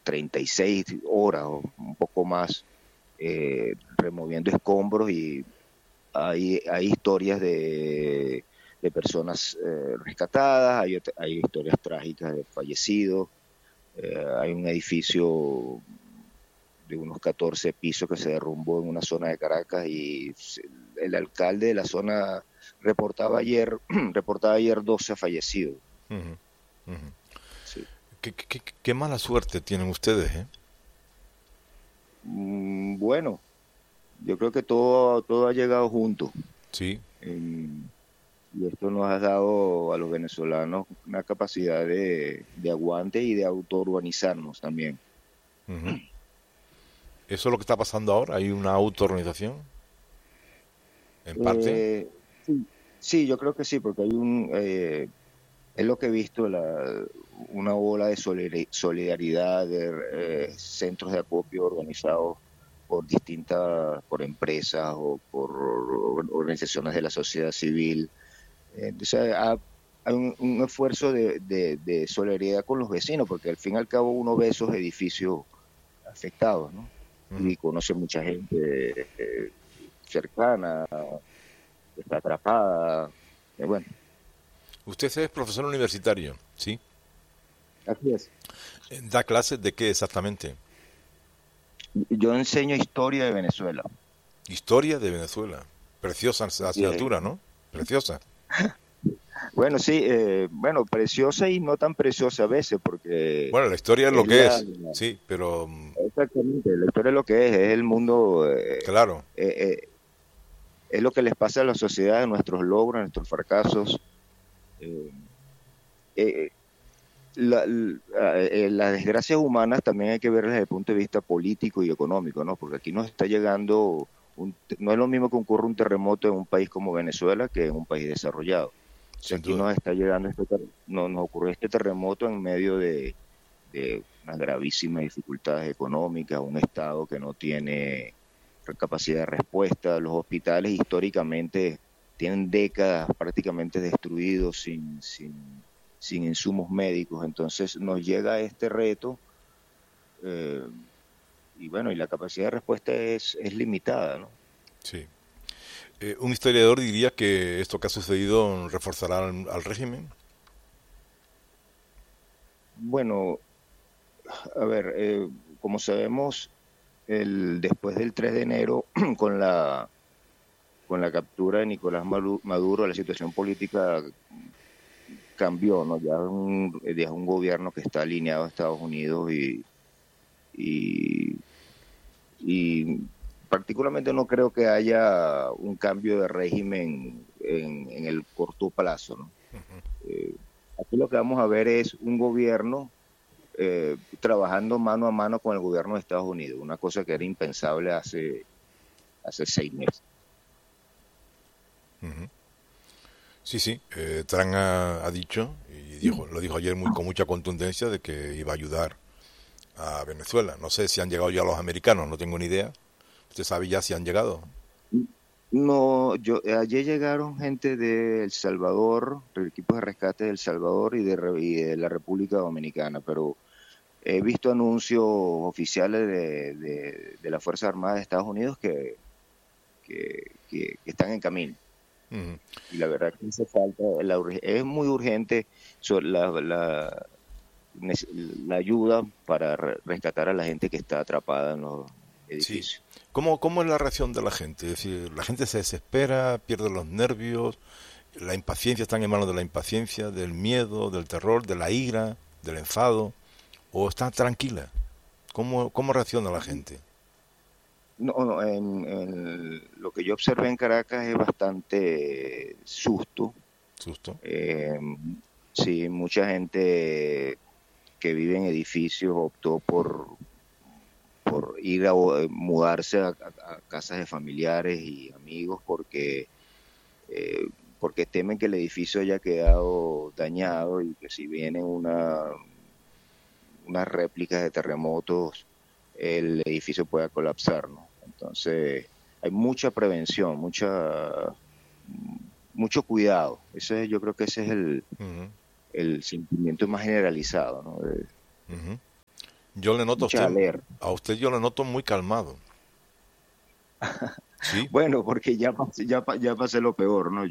36 horas o un poco más removiendo escombros, y hay historias de personas rescatadas, hay historias trágicas de fallecidos. Hay un edificio de unos 14 pisos que se derrumbó en una zona de Caracas, y el alcalde de la zona reportaba ayer 12 fallecidos. Ujú, ujú. Sí. Qué mala suerte tienen ustedes, ¿eh? Bueno, yo creo que todo ha llegado junto. Sí. Eh, y esto nos ha dado a los venezolanos una capacidad de aguante y de autoorganizarnos también. Ujú. ¿Eso es lo que está pasando ahora? ¿Hay una autoorganización, en parte? Eh, sí, sí, yo creo que sí, porque es lo que he visto, una ola de solidaridad, de centros de acopio organizados por empresas o por organizaciones de la sociedad civil. Entonces, hay un esfuerzo de solidaridad con los vecinos, porque al fin y al cabo uno ve esos edificios afectados, ¿no? Ujú. Y conoce mucha gente cercana, que está atrapada. Bueno, Usted es profesor universitario, ¿sí? así es. ¿Da clases de qué exactamente? Yo enseño historia de Venezuela. Historia de Venezuela. Preciosa Así es. asignatura, ¿no? Preciosa. Bueno, sí, bueno, preciosa y no tan preciosa a veces, porque Bueno, la historia es lo es que es, sí, pero exactamente, la historia es lo que es el mundo, claro, es lo que les pasa a la sociedad, nuestros logros, nuestros fracasos. eh, eh, las desgracias humanas también hay que verlas desde el punto de vista político y económico, ¿no? Porque aquí nos está llegando, no es lo mismo que ocurra un terremoto en un país como Venezuela que en un país desarrollado. O sea, sin aquí duda. nos está llegando nos ocurrió este terremoto en medio de unas gravísimas dificultades económicas, un Estado que no tiene capacidad de respuesta. Los hospitales históricamente tienen décadas prácticamente destruidos sin insumos médicos. Entonces nos llega este reto, eh, y bueno, y la capacidad de respuesta es limitada, ¿no? Sí. Un historiador diría que esto que ha sucedido reforzará al régimen. Bueno, a ver, como sabemos, después del 3 de enero, con la captura de Nicolás Maduro, la situación política cambió, ¿no? Ya es un gobierno que está alineado a Estados Unidos, y, y particularmente no creo que haya un cambio de régimen en el corto plazo, ¿no? Eh, Aquí lo que vamos a ver es un gobierno trabajando mano a mano con el gobierno de Estados Unidos, una cosa que era impensable hace 6 meses. Ujú. Sí, sí. Trump ha dicho, y lo dijo ayer con mucha contundencia, de que iba a ayudar a Venezuela. No sé si han llegado ya los americanos, no tengo ni idea. ¿Usted sabe ya si han llegado? No, ayer llegaron gente de El Salvador, del equipo de rescate de El Salvador y de la República Dominicana, pero he visto anuncios oficiales de las Fuerzas Armadas de Estados Unidos que están en camino. Ujú. Y la verdad que hace falta, es muy urgente la ayuda para rescatar a la gente que está atrapada en los Sí. edificios. ¿Cómo es la reacción de la gente? Es decir, la gente se desespera, pierde los nervios, la impaciencia, están en manos de la impaciencia, del miedo, del terror, de la ira, del enfado, o está tranquila. ¿Cómo reacciona la gente? No, no, lo que yo observé en Caracas es bastante susto. ¿Susto? Eh, sí, mucha gente que vive en edificios optó por ir mudarse a casas de familiares y amigos, eh, porque temen que el edificio haya quedado dañado, y que si vienen unas réplicas de terremotos, el edificio pueda colapsar, ¿no? Entonces, hay mucha prevención, mucho cuidado. Yo creo que ese es Ujú, el sentimiento más generalizado, ¿no? ujú. Yo le noto mucha alerta. a usted yo le noto muy calmado. Sí, Bueno, porque ya pasé lo peor, ¿no?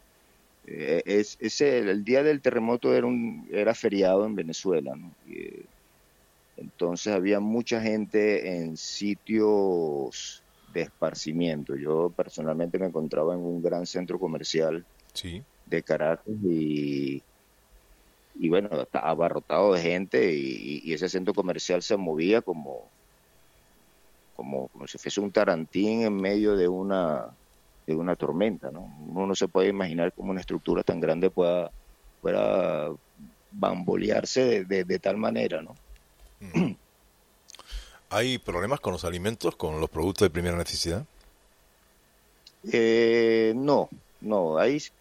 El día del terremoto era feriado en Venezuela, ¿no? Entonces había mucha gente en sitios de esparcimiento. Yo personalmente me encontraba en un gran centro comercial sí. de Caracas y bueno, estaba abarrotado de gente y ese centro comercial se movía como si fuese un tarantín en medio de una tormenta, ¿no? Uno no se puede imaginar cómo una estructura tan grande pueda bambolearse de tal manera, ¿no? ¿Hay problemas con los alimentos, con los productos de primera necesidad? No, no,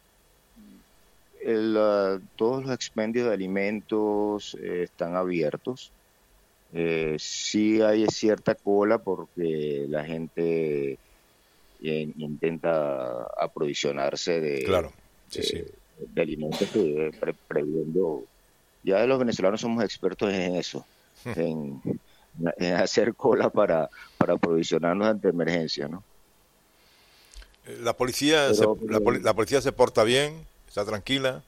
todos los expendios de alimentos están abiertos. Sí hay cierta cola porque la gente intenta aprovisionarse Claro, sí, sí. de alimentos previendo. Ya los venezolanos somos expertos en eso, en, en hacer cola para aprovisionarnos ante emergencias, ¿no? La policía Pero, la policía se porta bien, está tranquila.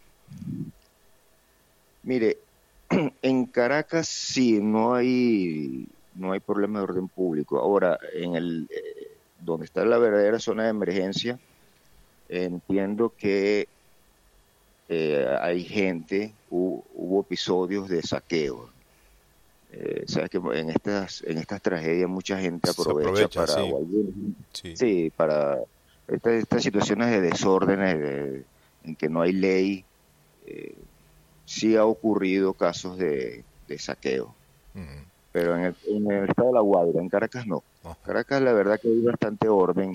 mire, en Caracas sí, no hay problema de orden público. Ahora, donde está la verdadera zona de emergencia, entiendo que hay hubo episodios de saqueo. Sabes que en estas tragedias mucha gente Se aprovecha aprovecha, sí, sí. sí, para estas situaciones de desórdenes, en que no hay ley. eh, sí ha ocurrido casos de saqueo, Ujú. pero en el estado de La Guaira, en Caracas no. Ajá. Caracas la verdad que hay bastante orden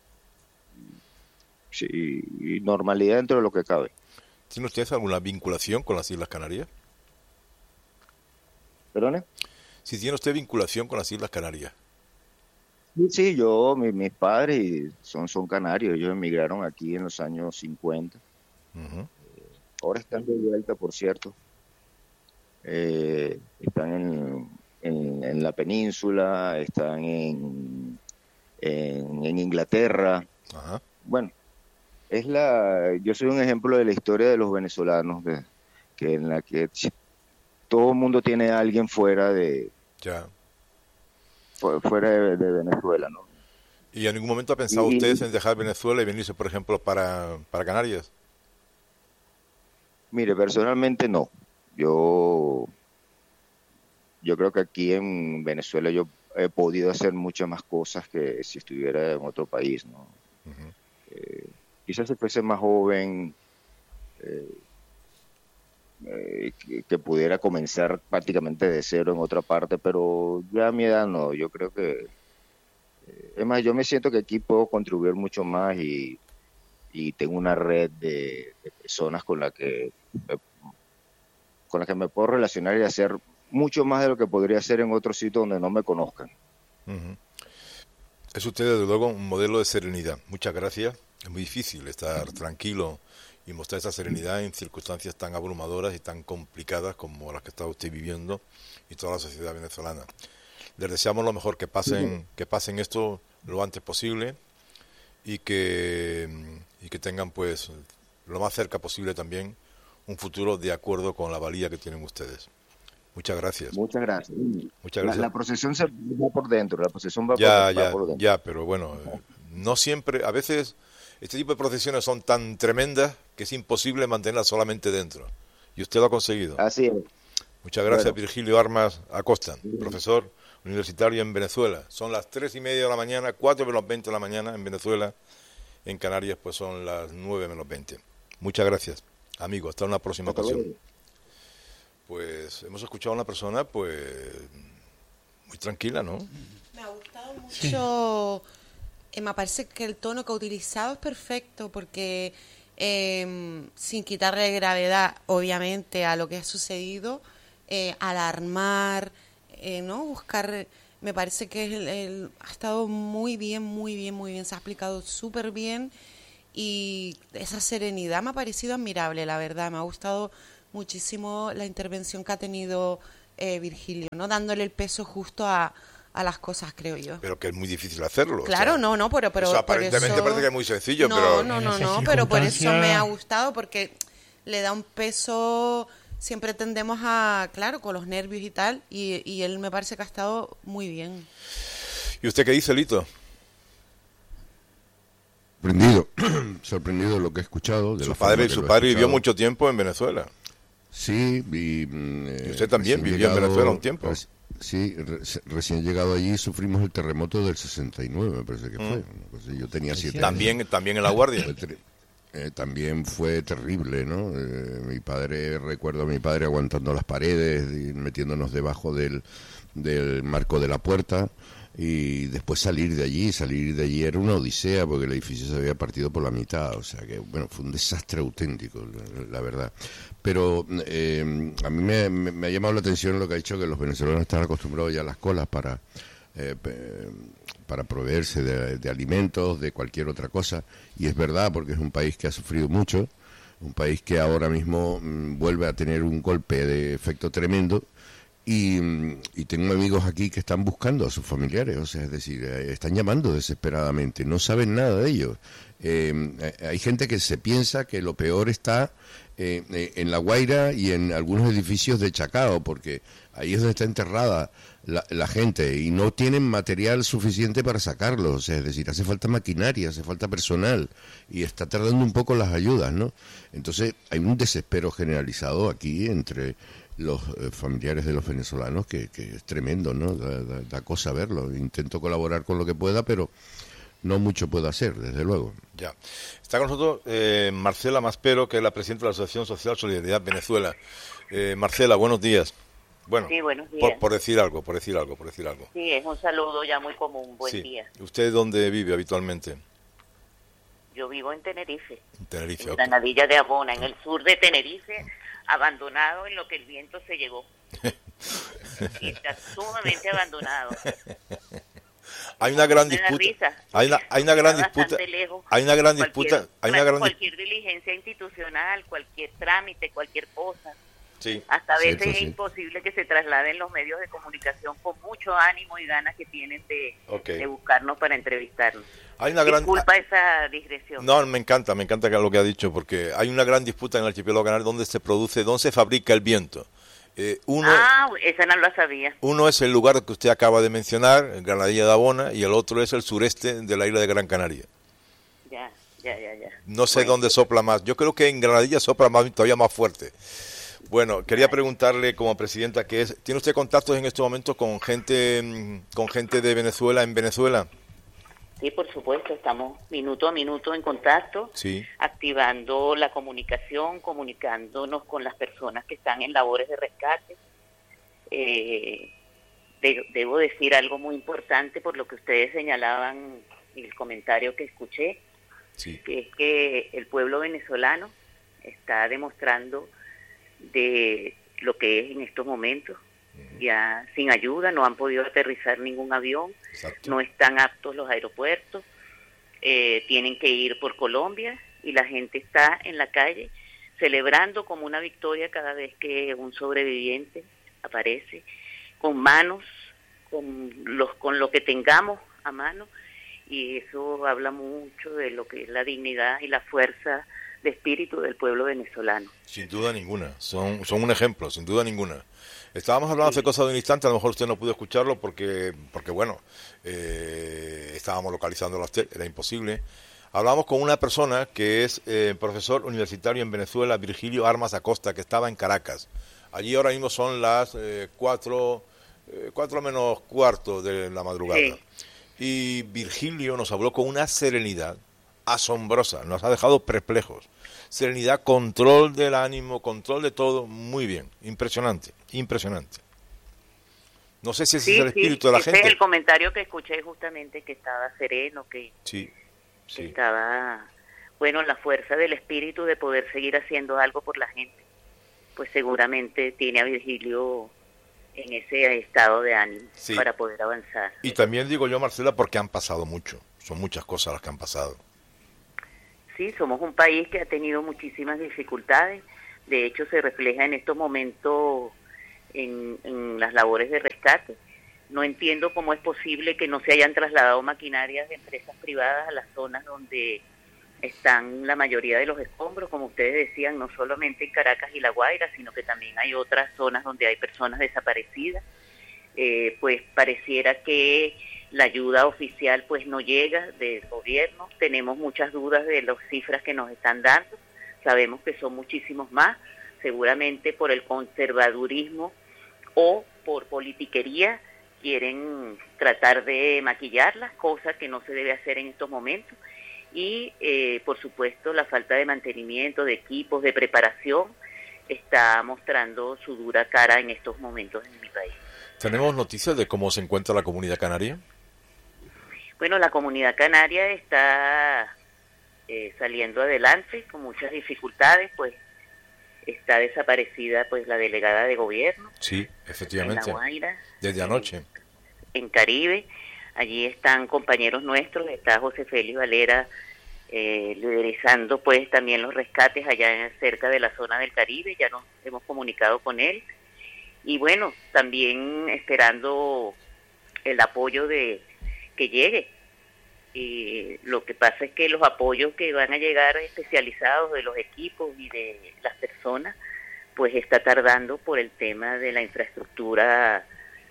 sí, y normalidad dentro de lo que cabe. ¿Tiene usted alguna vinculación con las Islas Canarias? ¿Perdone? Si tiene usted vinculación con las Islas Canarias. Sí, sí, mis padres son canarios, ellos emigraron aquí en los años 50. Ujú. Ahora están de vuelta, por cierto. Están en la península, están en Inglaterra. Ajá, Bueno, yo soy un ejemplo de la historia de los venezolanos, en la que todo el mundo tiene a alguien ya. fuera de Venezuela, ¿no? ¿Y en ningún momento ha pensado Y, usted y, en dejar Venezuela y venirse, por ejemplo, para Canarias? mire, personalmente no. Yo, yo creo que aquí en Venezuela yo he podido hacer muchas más cosas que si estuviera en otro país, ¿no? Ujú. Quizás si fuese más joven, eh, que pudiera comenzar prácticamente de cero en otra parte, pero ya a mi edad no, yo creo que, es más, yo me siento que aquí puedo contribuir mucho más y tengo una red de personas con las que me puedo relacionar y hacer mucho más de lo que podría hacer en otro sitio donde no me conozcan. Ujú. Es usted, desde luego, un modelo de serenidad. Muchas gracias. Es muy difícil estar tranquilo y mostrar esa serenidad en circunstancias tan abrumadoras y tan complicadas como las que está usted viviendo y toda la sociedad venezolana. Les deseamos lo mejor, que pasen esto lo antes posible y que tengan, pues, lo más cerca posible también un futuro de acuerdo con la valía que tienen ustedes. Muchas gracias. Muchas gracias. Muchas La, gracias. la procesión se va por dentro, la procesión va por, Ya, va ya, por dentro. ya, pero bueno, no siempre, a veces este tipo de procesiones son tan tremendas que es imposible mantenerlas solamente dentro. Y usted lo ha conseguido. Así es. Muchas gracias, Bueno, Virgilio Armas Acosta, profesor universitario en Venezuela. Son las 3:30 de la mañana, 4:20 de la mañana en Venezuela. En Canarias, pues son las 9:20. Muchas gracias, amigo. Hasta una próxima hasta ocasión. luego. Pues hemos escuchado a una persona, pues, muy tranquila, ¿no? Me ha gustado mucho, me parece que el tono que ha utilizado es perfecto porque sin quitarle gravedad, obviamente, a lo que ha sucedido, alarmar, ¿no? Buscar, me parece que ha estado muy bien, muy bien, muy bien, se ha explicado súper bien y esa serenidad me ha parecido admirable, la verdad, me ha gustado muchísimo la intervención que ha tenido Virgilio, ¿no? Dándole el peso justo a las cosas, creo yo. Pero que es muy difícil hacerlo. Claro, pero o sea, aparentemente por eso, parece que es muy sencillo, no, pero... No, pero por eso me ha gustado, porque le da un peso, siempre tendemos a, claro, con los nervios y tal, y él me parece que ha estado muy bien. ¿Y usted qué dice, Lito? Sorprendido de lo que he escuchado. De su padre vivió mucho tiempo en Venezuela. Sí, y usted también vivió en Venezuela un tiempo. Sí, recién llegado allí sufrimos el terremoto del 69, me parece que fue. Pues yo tenía 7 años. También en La Guardia. También fue terrible, ¿no? Recuerdo a mi padre aguantando las paredes, y metiéndonos debajo del marco de la puerta, y después salir de allí era una odisea, porque el edificio se había partido por la mitad, o sea que, bueno, fue un desastre auténtico, la verdad. Pero a mí me ha llamado la atención lo que ha dicho, que los venezolanos están acostumbrados ya a las colas para proveerse de alimentos, de cualquier otra cosa, y es verdad, porque es un país que ha sufrido mucho, un país que ahora mismo vuelve a tener un golpe de efecto tremendo, y tengo amigos aquí que están buscando a sus familiares, o sea, es decir, están llamando desesperadamente, no saben nada de ellos. Hay gente que se piensa que lo peor está en La Guaira y en algunos edificios de Chacao, porque ahí es donde está enterrada la gente, y no tienen material suficiente para sacarlo, o sea, es decir, hace falta maquinaria, hace falta personal, y está tardando un poco las ayudas, ¿no? Entonces hay un desespero generalizado aquí entre los familiares de los venezolanos que es tremendo, ¿no? Da cosa verlo. Intento colaborar con lo que pueda, pero no mucho puedo hacer, desde luego. Ya. Está con nosotros Marcela Maspero, que es la presidenta de la Asociación Social Solidaridad Venezuela. Marcela, buenos días. Bueno, sí, buenos días. Por decir algo. Sí, es un saludo ya muy común. Buen día. ¿Usted dónde vive habitualmente? Yo vivo en Tenerife. En Granadilla de Abona, en el sur de Tenerife, abandonado en lo que el viento se llevó. Y está sumamente abandonado. Hay una gran disputa. Hay una gran disputa. Cualquier diligencia institucional, cualquier trámite, cualquier cosa. Sí. Hasta a veces es imposible que se trasladen los medios de comunicación con mucho ánimo y ganas que tienen de buscarnos para entrevistarnos. Disculpa esa digresión. No, me encanta lo que ha dicho, porque hay una gran disputa en el archipiélago canario donde se fabrica el viento. Esa no la sabía. Uno es el lugar que usted acaba de mencionar, Granadilla de Abona, y el otro es el sureste de la isla de Gran Canaria. Ya. No sé dónde sopla más. Yo creo que en Granadilla sopla todavía más fuerte. Bueno, quería preguntarle como presidenta, ¿tiene usted contactos en estos momentos con gente de Venezuela en Venezuela? Sí, por supuesto, estamos minuto a minuto en contacto, activando la comunicación, comunicándonos con las personas que están en labores de rescate. Debo decir algo muy importante por lo que ustedes señalaban en el comentario que escuché, que es que el pueblo venezolano está demostrando de lo que es en estos momentos. Ya sin ayuda, no han podido aterrizar ningún avión. Exacto. No están aptos los aeropuertos, tienen que ir por Colombia, y la gente está en la calle celebrando como una victoria cada vez que un sobreviviente aparece, con manos, con lo que tengamos a mano, y eso habla mucho de lo que es la dignidad y la fuerza de espíritu del pueblo venezolano. Sin duda ninguna, son un ejemplo, sin duda ninguna. Estábamos hablando hace cosa de un instante, a lo mejor usted no pudo escucharlo porque bueno, estábamos localizando era imposible. Hablábamos con una persona que es profesor universitario en Venezuela, Virgilio Armas Acosta, que estaba en Caracas. Allí ahora mismo son las 4 menos cuarto de la madrugada. Sí. Y Virgilio nos habló con una serenidad asombrosa, nos ha dejado perplejos. Serenidad, control del ánimo, control de todo, muy bien, impresionante. No sé si ese es el espíritu de la gente. Ese es el comentario que escuché justamente, que estaba sereno, que estaba, la fuerza del espíritu de poder seguir haciendo algo por la gente. Pues seguramente tiene a Virgilio en ese estado de ánimo para poder avanzar. Y también digo yo, Marcela, porque han pasado mucho, son muchas cosas las que han pasado. Sí, somos un país que ha tenido muchísimas dificultades. De hecho, se refleja en estos momentos en las labores de rescate. No entiendo cómo es posible que no se hayan trasladado maquinarias de empresas privadas a las zonas donde están la mayoría de los escombros, como ustedes decían, no solamente en Caracas y La Guaira, sino que también hay otras zonas donde hay personas desaparecidas. Pues pareciera que la ayuda oficial pues no llega del gobierno. Tenemos muchas dudas de las cifras que nos están dando. Sabemos que son muchísimos más, seguramente por el conservadurismo o por politiquería quieren tratar de maquillar las cosas que no se debe hacer en estos momentos. Y por supuesto la falta de mantenimiento, de equipos, de preparación está mostrando su dura cara en estos momentos en mi país. ¿Tenemos noticias de cómo se encuentra la comunidad canaria? Bueno, la comunidad canaria está saliendo adelante con muchas dificultades, pues está desaparecida pues la delegada de gobierno. Sí, efectivamente. En La Guaira. Desde anoche. En Caribe. Allí están compañeros nuestros, está José Félix Valera liderizando pues también los rescates allá cerca de la zona del Caribe, ya nos hemos comunicado con él. Y bueno, también esperando el apoyo de que llegue. Y lo que pasa es que los apoyos que van a llegar especializados de los equipos y de las personas, pues está tardando por el tema de la infraestructura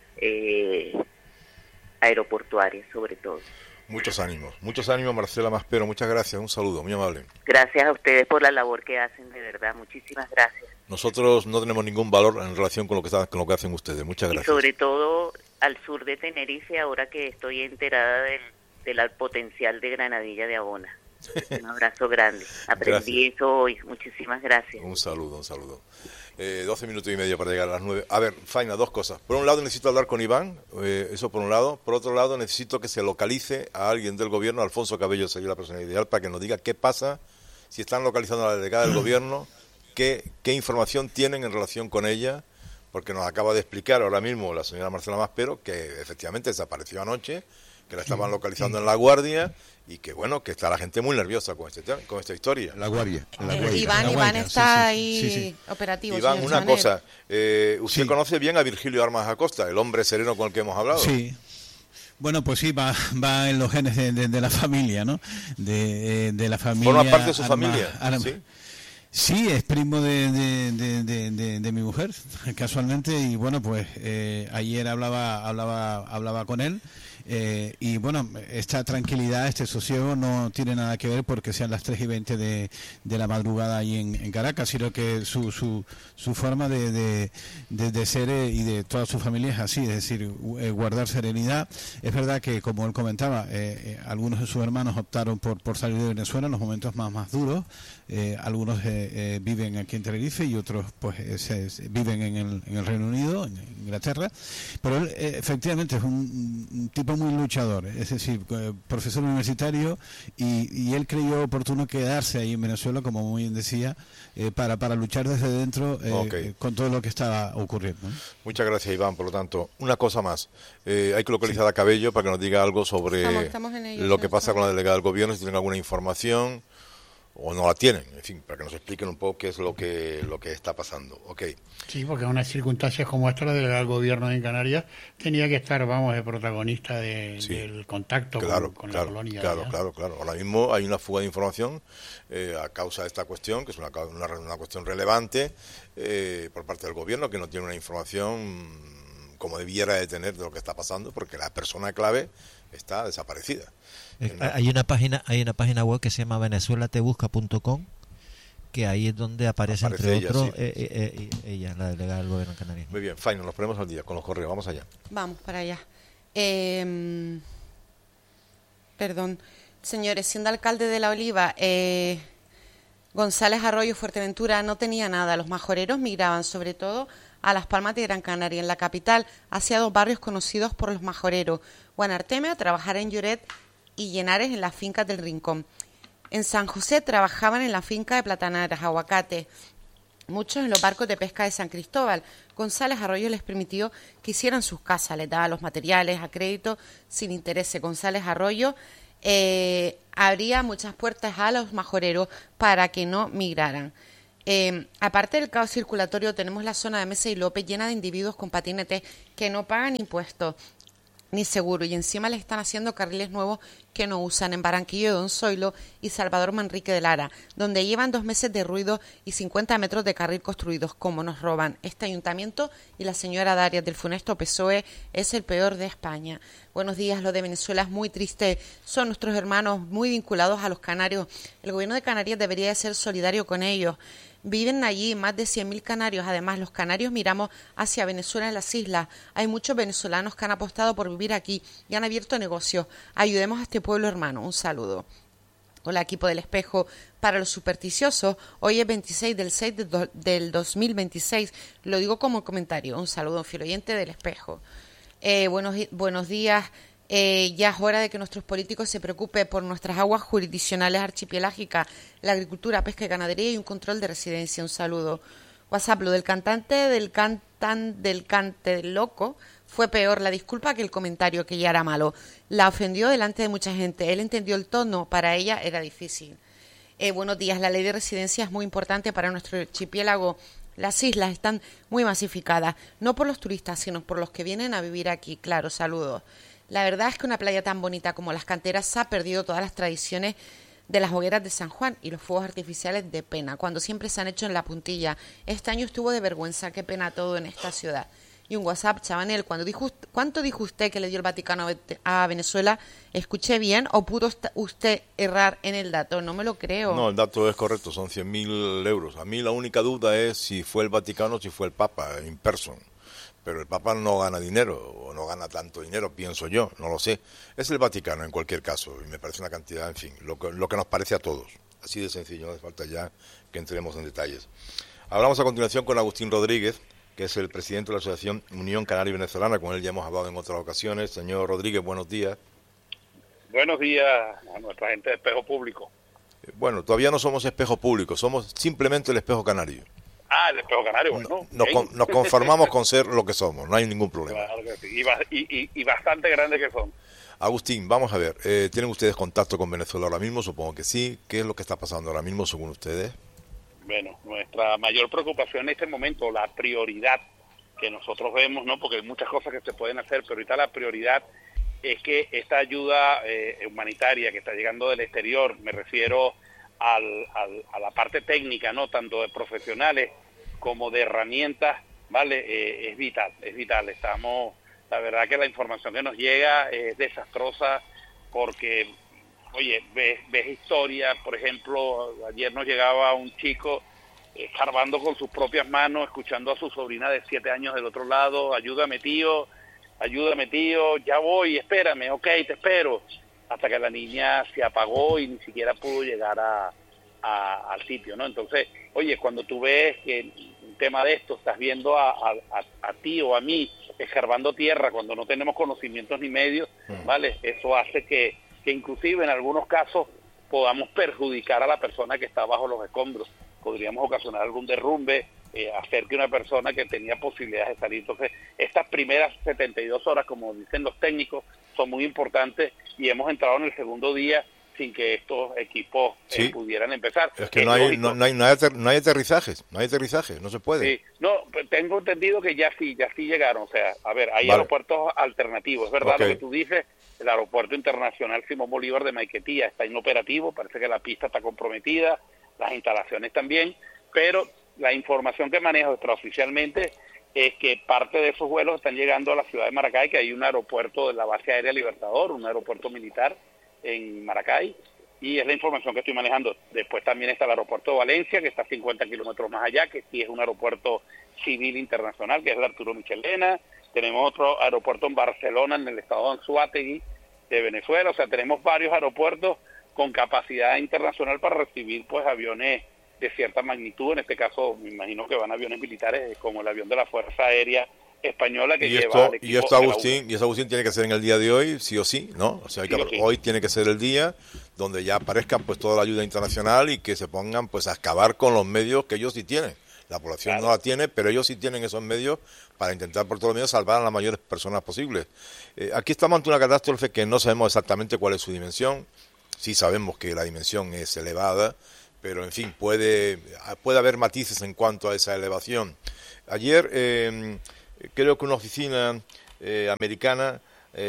aeroportuaria, sobre todo. Muchos ánimos, Marcela Maspero, muchas gracias, un saludo, muy amable. Gracias a ustedes por la labor que hacen, de verdad, muchísimas gracias. Nosotros no tenemos ningún valor en relación con lo que hacen ustedes, muchas gracias. Y sobre todo al sur de Tenerife, ahora que estoy enterada del potencial de Granadilla de Abona. Un abrazo grande, aprendí eso hoy, muchísimas gracias. Un saludo. 12 minutos y medio para llegar a las 9. A ver, Faina, dos cosas. Por un lado necesito hablar con Iván, eso por un lado. Por otro lado necesito que se localice a alguien del gobierno. Alfonso Cabello sería la persona ideal para que nos diga qué pasa, si están localizando a la delegada del gobierno, qué información tienen en relación con ella, porque nos acaba de explicar ahora mismo la señora Marcela Maspero que efectivamente desapareció anoche, que la estaban localizando en La Guardia y que bueno, que está la gente muy nerviosa con esta historia. La Guardia. Iván está ahí operativo. Iván, una cosa, usted conoce bien a Virgilio Armas Acosta, el hombre sereno con el que hemos hablado. Sí. Bueno, pues sí, va en los genes de la familia, ¿no? De la familia. ¿Forma parte de su familia? ¿Sí? Sí, es primo de mi mujer, casualmente, y bueno, pues ayer hablaba con él. Y bueno, esta tranquilidad, este sosiego no tiene nada que ver porque sean las 3:20 de la madrugada ahí en Caracas, sino que su forma de ser y de toda su familia es así, es decir, guardar serenidad. Es verdad que, como él comentaba, algunos de sus hermanos optaron por salir de Venezuela en los momentos más duros. Algunos viven aquí en Tenerife y otros pues viven en el Reino Unido, en Inglaterra, pero él efectivamente es un tipo muy luchador, es decir, profesor universitario, y él creyó oportuno quedarse ahí en Venezuela, como muy bien decía, para luchar desde dentro con todo lo que estaba ocurriendo, ¿no? Muchas gracias, Iván. Por lo tanto, una cosa más, hay que localizar a Cabello para que nos diga algo sobre estamos en ello, lo que pasa con la delegada del gobierno, si tienen alguna información o no la tienen, en fin, para que nos expliquen un poco qué es lo que está pasando. Okay. Sí, porque en unas circunstancias como esta, la delegada del gobierno en Canarias tenía que estar, de protagonista del contacto con la colonia. Claro. Ahora mismo hay una fuga de información a causa de esta cuestión, que es una cuestión relevante por parte del gobierno, que no tiene una información como debiera de tener de lo que está pasando, porque la persona clave está desaparecida. Hay una página web que se llama venezuelatebusca.com, que ahí es donde aparece entre ella, otros sí. ella, la delegada del gobierno canario. Muy bien, Faino, nos ponemos al día con los correos, vamos allá. Vamos para allá. Perdón, señores, siendo alcalde de La Oliva, González Arroyo Fuerteventura no tenía nada. Los majoreros migraban sobre todo a Las Palmas de Gran Canaria, en la capital, hacia dos barrios conocidos por los majoreros: Guanarteme, a trabajar en Lloret, y Llenares, en las fincas del Rincón. En San José trabajaban en la finca de platanaras, aguacate, muchos en los barcos de pesca de San Cristóbal. González Arroyo les permitió que hicieran sus casas, les daba los materiales a crédito sin interés. González Arroyo abría muchas puertas a los majoreros para que no migraran. Aparte del caos circulatorio, tenemos la zona de Mesa y López llena de individuos con patinetes que no pagan impuestos ni seguro, y encima le están haciendo carriles nuevos que no usan en Barranquillo de Don Zoilo y Salvador Manrique de Lara, donde llevan 2 meses de ruido y 50 metros de carril construidos. Como nos roban este ayuntamiento, y la señora Darias del funesto PSOE es el peor de España. Buenos días, lo de Venezuela es muy triste, son nuestros hermanos muy vinculados a los canarios. El gobierno de Canarias debería de ser solidario con ellos. Viven allí más de 100.000 canarios. Además, los canarios miramos hacia Venezuela en las islas. Hay muchos venezolanos que han apostado por vivir aquí y han abierto negocios. Ayudemos a este pueblo hermano. Un saludo. Hola, equipo del Espejo. Para los supersticiosos, hoy es 26 del 6 del 2026. Lo digo como comentario. Un saludo, fiel oyente del Espejo. Buenos días. Ya es hora de que nuestros políticos se preocupen por nuestras aguas jurisdiccionales archipelágicas, la agricultura, pesca y ganadería y un control de residencia. Un saludo. WhatsApp, lo del cante del loco fue peor la disculpa que el comentario, que ya era malo. La ofendió delante de mucha gente. Él entendió el tono, para ella era difícil. Buenos días, la ley de residencia es muy importante para nuestro archipiélago. Las islas están muy masificadas, no por los turistas, sino por los que vienen a vivir aquí. Claro, saludos. La verdad es que una playa tan bonita como Las Canteras ha perdido todas las tradiciones de las hogueras de San Juan y los fuegos artificiales de pena, cuando siempre se han hecho en la puntilla. Este año estuvo de vergüenza, qué pena todo en esta ciudad. Y un WhatsApp, Chabanel, ¿cuánto dijo usted que le dio el Vaticano a Venezuela? ¿Escuché bien o pudo usted errar en el dato? No me lo creo. No, el dato es correcto, son 100.000 euros. A mí la única duda es si fue el Vaticano o si fue el Papa, in person. Pero el Papa no gana dinero, o no gana tanto dinero, pienso yo, no lo sé. Es el Vaticano en cualquier caso, y me parece una cantidad, en fin, lo que nos parece a todos. Así de sencillo, no hace falta ya que entremos en detalles. Hablamos a continuación con Agustín Rodríguez, que es el presidente de la Asociación Unión Canaria Venezolana, con él ya hemos hablado en otras ocasiones. Señor Rodríguez, buenos días. Buenos días a nuestra gente de Espejo Público. Bueno, todavía no somos Espejo Público, somos simplemente el Espejo Canario. Ah, el Espejo Canario, bueno. Nos conformamos con ser lo que somos, no hay ningún problema. Claro que sí, y bastante grandes que son. Agustín, vamos a ver, ¿tienen ustedes contacto con Venezuela ahora mismo? Supongo que sí. ¿Qué es lo que está pasando ahora mismo según ustedes? Bueno, nuestra mayor preocupación en este momento, la prioridad que nosotros vemos, ¿no? Porque hay muchas cosas que se pueden hacer, pero ahorita la prioridad es que esta ayuda humanitaria que está llegando del exterior, me refiero a la parte técnica, no tanto de profesionales como de herramientas, ¿vale? Es vital. La verdad que la información que nos llega es desastrosa porque, oye, ves historias, por ejemplo, ayer nos llegaba un chico escarbando con sus propias manos, escuchando a su sobrina de 7 años del otro lado: ayúdame tío, ya voy, espérame, ok, te espero, hasta que la niña se apagó y ni siquiera pudo llegar al sitio, ¿no? Entonces, oye, cuando tú ves que un tema de esto, estás viendo a ti o a mí escarbando tierra cuando no tenemos conocimientos ni medios, ¿vale? Eso hace que inclusive en algunos casos podamos perjudicar a la persona que está bajo los escombros. Podríamos ocasionar algún derrumbe, hacer que una persona que tenía posibilidades de salir. Entonces, estas primeras 72 horas, como dicen los técnicos, son muy importantes y hemos entrado en el segundo día sin que estos equipos pudieran empezar. Es que no hay aterrizajes, no se puede. Sí, no, tengo entendido que ya sí llegaron. O sea, a ver, hay aeropuertos alternativos, es verdad lo que tú dices. El aeropuerto internacional Simón Bolívar de Maiquetía está inoperativo, parece que la pista está comprometida, las instalaciones también, pero la información que manejo extraoficialmente es que parte de esos vuelos están llegando a la ciudad de Maracay, que hay un aeropuerto de la base aérea Libertador, un aeropuerto militar en Maracay, y es la información que estoy manejando. Después también está el aeropuerto de Valencia, que está a 50 kilómetros más allá, que sí es un aeropuerto civil internacional, que es el Arturo Michelena. Tenemos otro aeropuerto en Barcelona, en el estado de Anzoátegui, de Venezuela. O sea, tenemos varios aeropuertos con capacidad internacional para recibir pues aviones de cierta magnitud. En este caso, me imagino que van aviones militares, como el avión de la Fuerza Aérea Española, que lleva al equipo. Y esto, Agustín, tiene que ser en el día de hoy, sí o sí, ¿no? O sea, hoy tiene que ser el día donde ya aparezca pues toda la ayuda internacional y que se pongan pues a excavar con los medios que ellos sí tienen. La población no la tiene, pero ellos sí tienen esos medios para intentar por todos los medios salvar a las mayores personas posibles. Aquí estamos ante una catástrofe que no sabemos exactamente cuál es su dimensión. Sí sabemos que la dimensión es elevada, pero en fin, puede haber matices en cuanto a esa elevación. Ayer creo que una oficina americana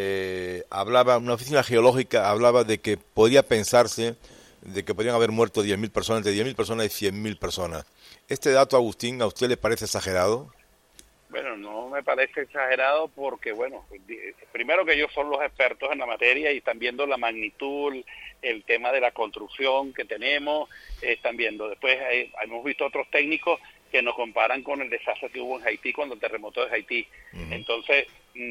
una oficina geológica hablaba de que podía pensarse de que podrían haber muerto 10.000 personas, entre 10.000 personas y 100.000 personas. ¿Este dato, Agustín, a usted le parece exagerado? Bueno, no me parece exagerado porque, bueno, primero que ellos son los expertos en la materia y están viendo la magnitud, el tema de la construcción que tenemos, están viendo. Después hemos visto otros técnicos que nos comparan con el desastre que hubo en Haití cuando el terremoto de Haití. Entonces,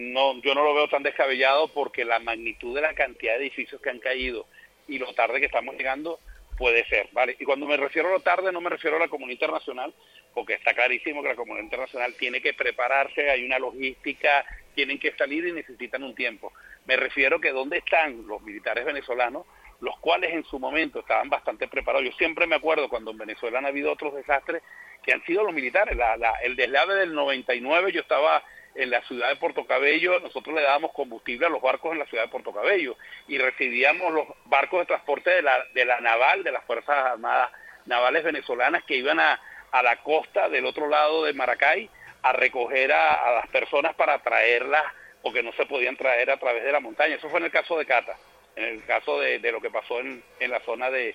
yo no lo veo tan descabellado porque la magnitud de la cantidad de edificios que han caído y lo tarde que estamos llegando puede ser, ¿vale? Y cuando me refiero a lo tarde no me refiero a la comunidad internacional, porque está clarísimo que la comunidad internacional tiene que prepararse, hay una logística, tienen que salir y necesitan un tiempo. Me refiero que dónde están los militares venezolanos, los cuales en su momento estaban bastante preparados. Yo siempre me acuerdo cuando en Venezuela han habido otros desastres que han sido los militares. El deslave del 99, yo estaba en la ciudad de Puerto Cabello, nosotros le dábamos combustible a los barcos en la ciudad de Puerto Cabello y recibíamos los barcos de transporte de la naval, de las Fuerzas Armadas navales venezolanas que iban a la costa del otro lado de Maracay a recoger a las personas para traerlas porque no se podían traer a través de la montaña. Eso fue en el caso de Cata, en el caso de lo que pasó en la zona de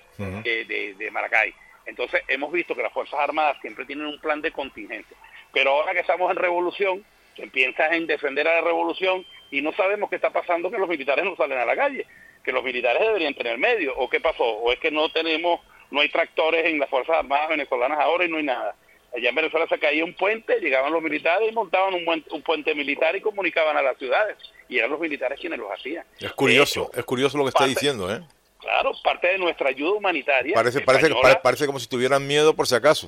Maracay. Entonces hemos visto que las Fuerzas Armadas siempre tienen un plan de contingencia, pero ahora que estamos en revolución, que piensas en defender a la revolución y no sabemos qué está pasando, que los militares no salen a la calle, que los militares deberían tener medio, o qué pasó, o es que no hay tractores en las Fuerzas Armadas venezolanas ahora y no hay nada. Allá en Venezuela se caía un puente, llegaban los militares y montaban un puente militar y comunicaban a las ciudades, y eran los militares quienes los hacían. Es curioso lo que está diciendo, ¿eh? Claro, parte de nuestra ayuda humanitaria. Parece como si tuvieran miedo por si acaso.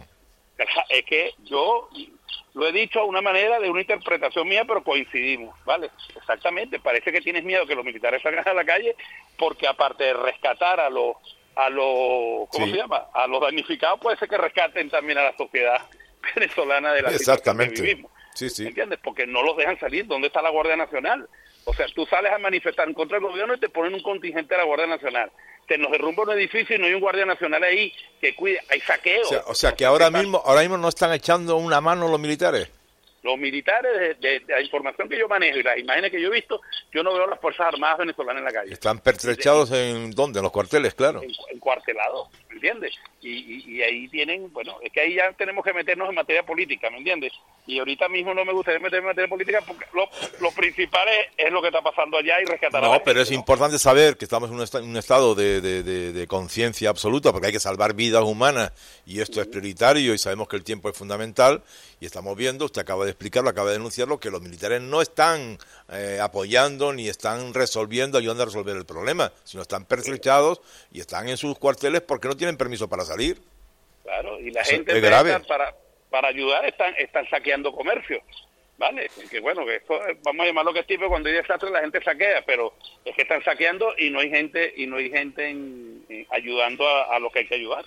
Es que yo lo he dicho a una manera de una interpretación mía, pero coincidimos, ¿vale? Exactamente, parece que tienes miedo que los militares salgan a la calle, porque aparte de rescatar a los ¿cómo se llama? A los damnificados, puede ser que rescaten también a la sociedad venezolana de la situación que vivimos. Sí. ¿Entiendes? Porque no los dejan salir. ¿Dónde está la Guardia Nacional? O sea, tú sales a manifestar en contra del gobierno y te ponen un contingente de la Guardia Nacional. Se nos derrumba un edificio y no hay un guardia nacional ahí que cuide. Hay saqueo. O sea que ahora mismo no están echando una mano los militares. Los militares, de la información que yo manejo y las imágenes que yo he visto, yo no veo las Fuerzas Armadas venezolanas en la calle. Están pertrechados ¿en dónde? En los cuarteles, claro. Encuartelados, ¿me entiendes? Y ahí tienen, bueno, es que ahí ya tenemos que meternos en materia política, ¿me entiendes? Y ahorita mismo no me gustaría meterme en materia política porque lo principal es lo que está pasando allá y rescatar a la gente. Pero es importante saber que estamos en un estado de conciencia absoluta, porque hay que salvar vidas humanas y esto es prioritario y sabemos que el tiempo es fundamental y estamos viendo, usted acaba de explicarlo, acaba de denunciarlo, que los militares no están apoyando ni están ayudando a resolver el problema, sino están pertrechados y están en sus cuarteles porque no tienen permiso para salir. Claro, y la gente para ayudar están saqueando comercio, ¿vale? Que bueno, que esto, vamos a llamarlo que es tipo, cuando hay desastre la gente saquea, pero es que están saqueando y no hay gente ayudando a lo que hay que ayudar.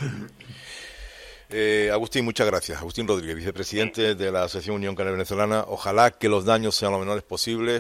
Agustín, muchas gracias. Agustín Rodríguez, vicepresidente de la Asociación Unión Canaria Venezolana. Ojalá que los daños sean lo menores posibles.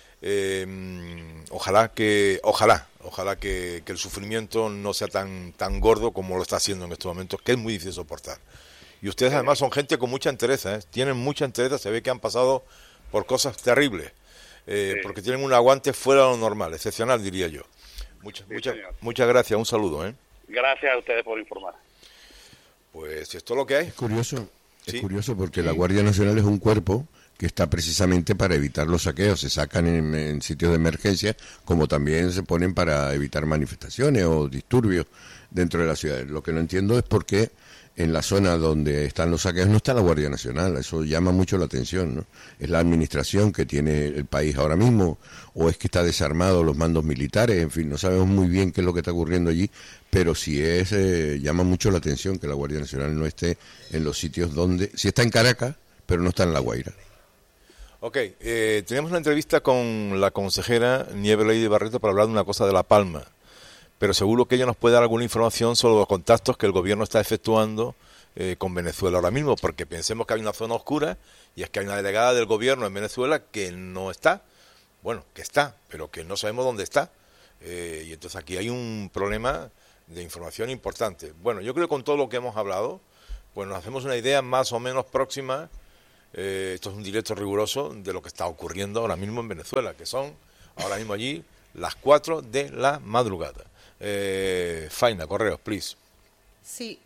Ojalá que el sufrimiento no sea tan gordo como lo está haciendo en estos momentos, que es muy difícil soportar. Y ustedes además son gente con mucha entereza, tienen mucha entereza, se ve que han pasado por cosas terribles, porque tienen un aguante fuera de lo normal, excepcional, diría yo. Muchas gracias, un saludo. Gracias a ustedes por informar. Pues esto es lo que hay. Es curioso porque la Guardia Nacional es un cuerpo que está precisamente para evitar los saqueos. Se sacan en sitios de emergencia, como también se ponen para evitar manifestaciones o disturbios dentro de la ciudad. Lo que no entiendo es por qué en la zona donde están los saqueos no está la Guardia Nacional. Eso llama mucho la atención, ¿no? ¿Es la administración que tiene el país ahora mismo o es que está desarmado los mandos militares? En fin, no sabemos muy bien qué es lo que está ocurriendo allí, pero sí llama mucho la atención que la Guardia Nacional no esté en los sitios donde... Sí está en Caracas, pero no está en La Guaira. Ok, tenemos una entrevista con la consejera Nieves Lady Barreto para hablar de una cosa de La Palma, pero seguro que ella nos puede dar alguna información sobre los contactos que el gobierno está efectuando con Venezuela ahora mismo, porque pensemos que hay una zona oscura y es que hay una delegada del gobierno en Venezuela que no está, bueno, que está, pero que no sabemos dónde está, y entonces aquí hay un problema de información importante. Bueno, yo creo que con todo lo que hemos hablado, pues nos hacemos una idea más o menos próxima, esto es un directo riguroso, de lo que está ocurriendo ahora mismo en Venezuela, que son ahora mismo allí las 4 de la madrugada. Faina, Correos, please. Sí,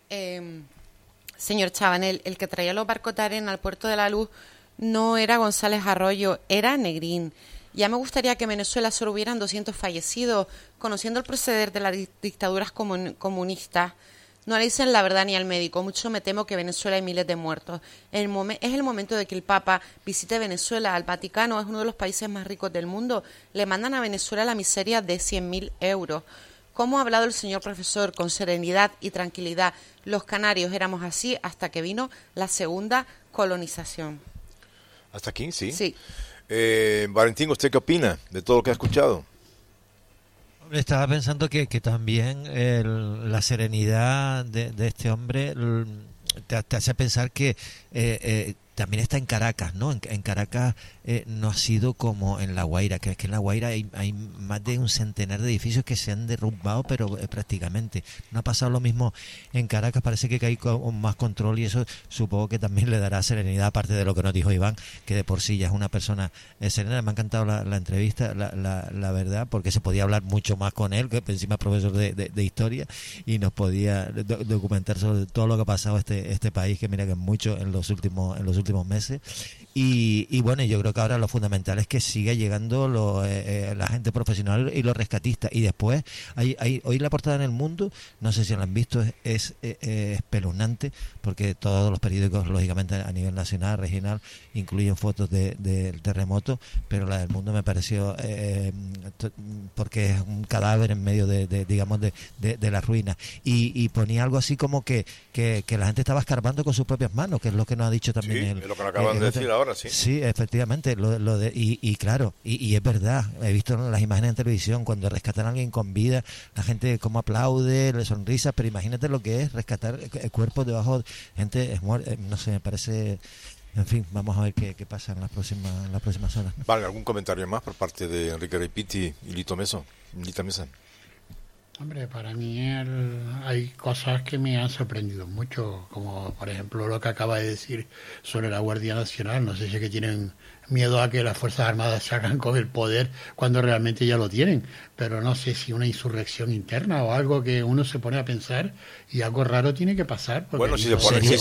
señor Chabanel, el que traía los barcos de arena al Puerto de la Luz no era González Arroyo, era Negrín. Ya me gustaría que en Venezuela solo hubieran 200 fallecidos. Conociendo el proceder de las dictaduras comunistas, no le dicen la verdad ni al médico. Mucho me temo que en Venezuela hay miles de muertos. Es el momento de que el Papa visite Venezuela. El Vaticano es uno de los países más ricos del mundo. Le mandan a Venezuela la miseria de 100.000 euros. ¿Cómo ha hablado el señor profesor con serenidad y tranquilidad? Los canarios éramos así hasta que vino la segunda colonización. ¿Hasta aquí? Sí. Sí. Valentín, ¿usted qué opina de todo lo que ha escuchado? Estaba pensando que también la serenidad de este hombre te hace pensar que también está en Caracas, ¿no? En Caracas no ha sido como en La Guaira, que es que en La Guaira hay más de un centenar de edificios que se han derrumbado, pero prácticamente. No ha pasado lo mismo en Caracas, parece que hay con más control y eso supongo que también le dará serenidad, aparte de lo que nos dijo Iván, que de por sí ya es una persona serena. Me ha encantado la entrevista, la verdad, porque se podía hablar mucho más con él, que encima es profesor de historia, y nos podía documentar sobre todo lo que ha pasado este país, que mira que es mucho en los últimos meses. Y bueno, yo creo que ahora lo fundamental es que siga llegando la gente profesional y los rescatistas. Y después, hoy la portada en El Mundo, no sé si la han visto, es espeluznante, porque todos los periódicos, lógicamente, a nivel nacional, regional, incluyen fotos del terremoto, pero la del Mundo me pareció, porque es un cadáver en medio de la ruina. Y ponía algo así como que la gente estaba escarbando con sus propias manos, que es lo que nos ha dicho también es lo que nos acaban de decir ahora, sí. Sí, efectivamente, claro, y es verdad, he visto las imágenes en televisión, cuando rescatan a alguien con vida, la gente como aplaude, le sonrisa, pero imagínate lo que es rescatar cuerpos debajo, gente no sé, me parece, en fin, vamos a ver qué pasa en las próximas horas. Vale, ¿algún comentario más por parte de Enrique Reipiti y Lita Mesa? Hombre, para mí hay cosas que me han sorprendido mucho, como por ejemplo lo que acaba de decir sobre la Guardia Nacional. No sé si es que tienen miedo a que las Fuerzas Armadas se hagan con el poder cuando realmente ya lo tienen, pero no sé si una insurrección interna o algo que uno se pone a pensar y algo raro tiene que pasar. Bueno, si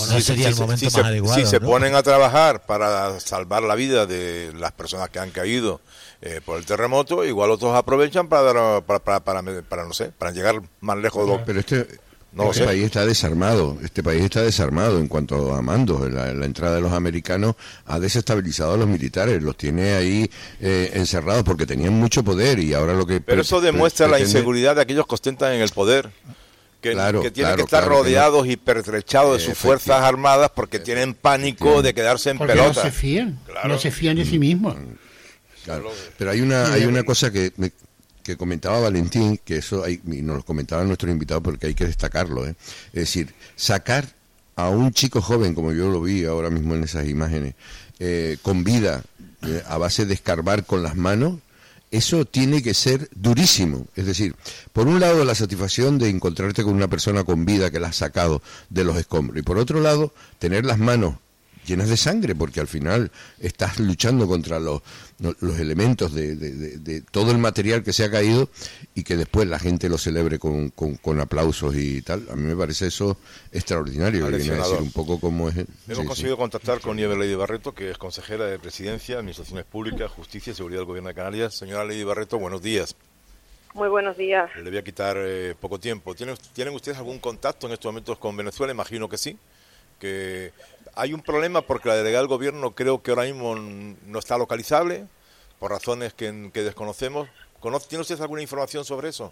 se ponen a trabajar para salvar la vida de las personas que han caído por el terremoto, igual otros aprovechan para no sé, para llegar más lejos. Pero este país está desarmado. Este país está desarmado en cuanto a mandos. La entrada de los americanos ha desestabilizado a los militares, los tiene ahí encerrados porque tenían mucho poder y ahora lo que... Pero eso demuestra la inseguridad de aquellos que ostentan en el poder. Que tienen que estar rodeados y pertrechados de sus fuerzas armadas porque tienen pánico de quedarse en pelota. No se fían, no se fían de sí mismos. Claro. Pero hay una cosa que comentaba Valentín, que eso y nos lo comentaba nuestro invitado porque hay que destacarlo, Es decir, sacar a un chico joven, como yo lo vi ahora mismo en esas imágenes, con vida, a base de escarbar con las manos, eso tiene que ser durísimo. Es decir, por un lado la satisfacción de encontrarte con una persona con vida que la has sacado de los escombros, y por otro lado tener las manos llenas de sangre, porque al final estás luchando contra los elementos de todo el material que se ha caído y que después la gente lo celebre con aplausos y tal. A mí me parece eso extraordinario. Que viene a decir un poco cómo es. Hemos conseguido contactar con Nieves Lady Barreto, que es consejera de Presidencia, Administraciones Públicas, Justicia y Seguridad del Gobierno de Canarias. Señora Lady Barreto, buenos días. Muy buenos días. Le voy a quitar poco tiempo. ¿Tienen ustedes algún contacto en estos momentos con Venezuela? Imagino que sí. Que hay un problema porque la delegada del gobierno creo que ahora mismo no está localizable por razones que desconocemos. ¿Tiene usted alguna información sobre eso?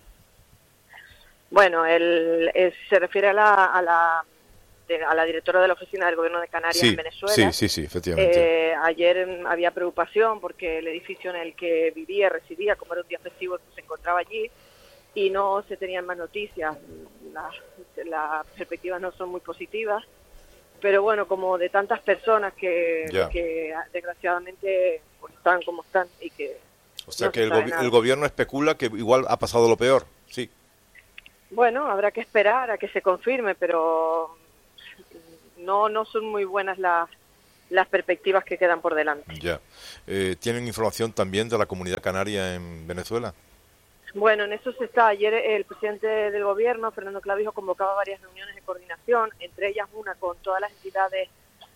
Bueno, se refiere a la directora de la Oficina del Gobierno de Canarias en Venezuela. Sí, efectivamente. Ayer había preocupación porque el edificio en el que residía, como era un día festivo, se encontraba allí y no se tenían más noticias. Las perspectivas no son muy positivas. Pero bueno, como de tantas personas que desgraciadamente pues están como están y que... O sea que el gobierno especula que igual ha pasado lo peor, sí. Bueno, habrá que esperar a que se confirme, pero no son muy buenas las perspectivas que quedan por delante. Ya. ¿Tienen información también de la comunidad canaria en Venezuela? Bueno, en eso se está. Ayer el presidente del gobierno, Fernando Clavijo, convocaba varias reuniones de coordinación, entre ellas una con todas las entidades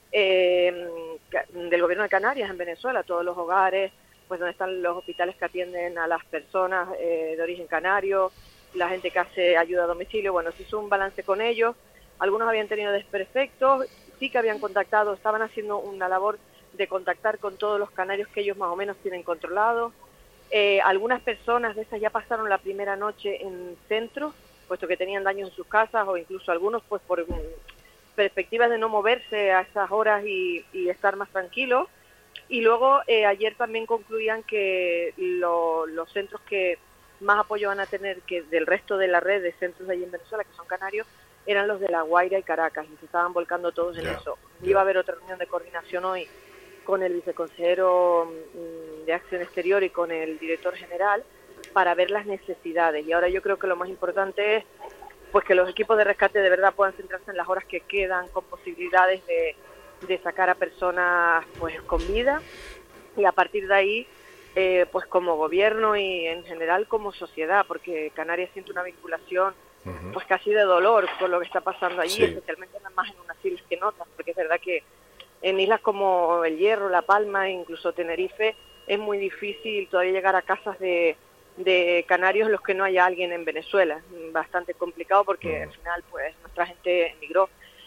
del gobierno de Canarias en Venezuela, todos los hogares, pues donde están los hospitales que atienden a las personas de origen canario, la gente que hace ayuda a domicilio. Bueno, se hizo un balance con ellos. Algunos habían tenido desperfectos, sí que habían contactado, estaban haciendo una labor de contactar con todos los canarios que ellos más o menos tienen controlados. Algunas personas de esas ya pasaron la primera noche en centros, puesto que tenían daños en sus casas, o incluso algunos pues por perspectivas de no moverse a esas horas y estar más tranquilos. Y luego ayer también concluían que los centros que más apoyo van a tener que del resto de la red de centros de allí en Venezuela, que son canarios, eran los de La Guaira y Caracas, y se estaban volcando todos en eso. Iba a haber otra reunión de coordinación hoy con el viceconsejero de Acción Exterior y con el director general para ver las necesidades. Y ahora yo creo que lo más importante es pues que los equipos de rescate de verdad puedan centrarse en las horas que quedan, con posibilidades de sacar a personas pues con vida, y a partir de ahí pues como gobierno y en general como sociedad, porque Canarias siente una vinculación pues casi de dolor por lo que está pasando allí, especialmente más en unas islas que en otras, porque es verdad que en islas como El Hierro, La Palma e incluso Tenerife es muy difícil todavía llegar a casas de canarios en los que no haya alguien en Venezuela. Bastante complicado porque al final pues nuestra gente emigró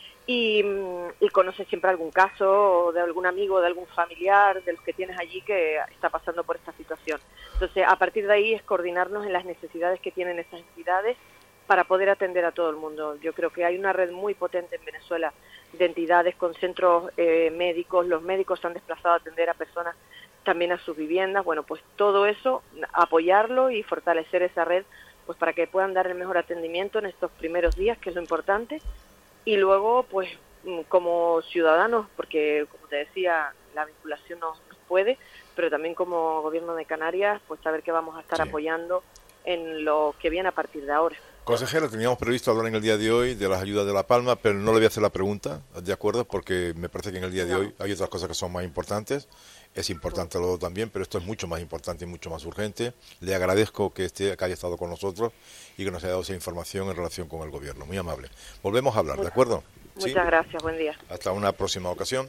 y conoce siempre algún caso de algún amigo, de algún familiar de los que tienes allí que está pasando por esta situación. Entonces a partir de ahí es coordinarnos en las necesidades que tienen esas entidades para poder atender a todo el mundo. Yo creo que hay una red muy potente en Venezuela de entidades con centros médicos. Los médicos se han desplazado a atender a personas también a sus viviendas. Bueno, pues todo eso, apoyarlo y fortalecer esa red pues para que puedan dar el mejor atendimiento en estos primeros días, que es lo importante. Y luego, pues como ciudadanos, porque como te decía, la vinculación nos puede, pero también como gobierno de Canarias, pues saber que vamos a estar apoyando en lo que viene a partir de ahora. Consejera, teníamos previsto hablar en el día de hoy de las ayudas de La Palma, pero no le voy a hacer la pregunta, ¿de acuerdo? Porque me parece que en el día de hoy hay otras cosas que son más importantes. Es importante lo también, pero esto es mucho más importante y mucho más urgente. Le agradezco que haya estado con nosotros y que nos haya dado esa información en relación con el gobierno. Muy amable. Volvemos a hablar, ¿de acuerdo? Muchas gracias, buen día. Hasta una próxima ocasión.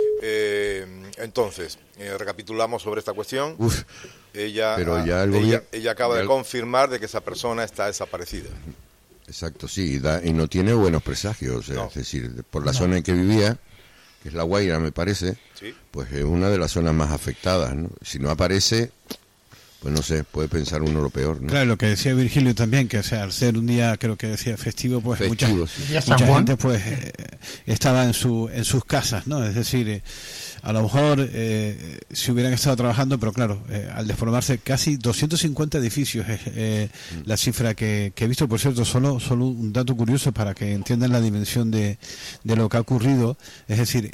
Entonces, recapitulamos sobre esta cuestión. Ella acaba de confirmar de que esa persona está desaparecida. Exacto, sí, y no tiene buenos presagios. Es decir, por la zona en que vivía, que es La Guaira, me parece, pues es una de las zonas más afectadas, ¿no? Si no aparece, pues no sé, puede pensar uno lo peor, ¿no? Claro, lo que decía Virgilio también, que o sea, al ser un día, creo que decía festivo, pues mucha gente pues estaba en sus casas, ¿no? Es decir, a lo mejor si hubieran estado trabajando, pero claro, al desformarse casi 250 edificios es la cifra que he visto. Por cierto, solo un dato curioso para que entiendan la dimensión de lo que ha ocurrido, es decir,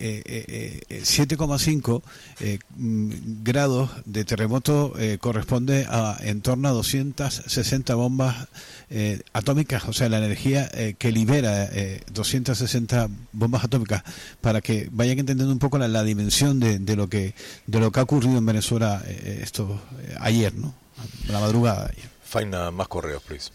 7,5 grados de terremoto corresponde a en torno a 260 bombas atómicas, o sea, la energía que libera 260 bombas atómicas, para que vayan entendiendo un poco la dimensión de lo que ha ocurrido en Venezuela ayer, ¿no? La madrugada de ayer. Faina, más correos, please.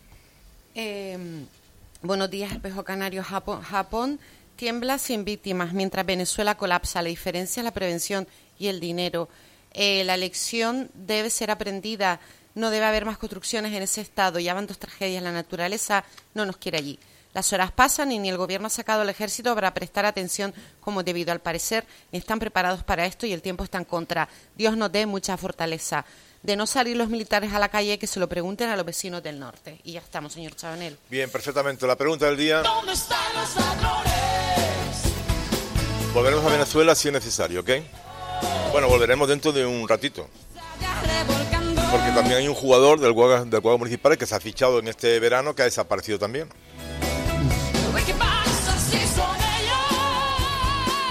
Buenos días, Espejo Canario. Japón tiembla sin víctimas, mientras Venezuela colapsa. La diferencia es la prevención y el dinero. La lección debe ser aprendida. No debe haber más construcciones en ese estado. Ya van 2 tragedias. La naturaleza no nos quiere allí. Las horas pasan y ni el gobierno ha sacado al ejército para prestar atención como debido. Al parecer están preparados para esto y el tiempo está en contra. Dios nos dé mucha fortaleza. De no salir los militares a la calle, que se lo pregunten a los vecinos del norte. Y ya estamos, señor Chabanel. Bien, perfectamente. La pregunta del día. ¿Dónde están los ladrones? Volveremos a Venezuela si es necesario, ¿ok? Bueno, volveremos dentro de un ratito. Porque también hay un jugador del Guaga Municipal que se ha fichado en este verano que ha desaparecido también. Bueno,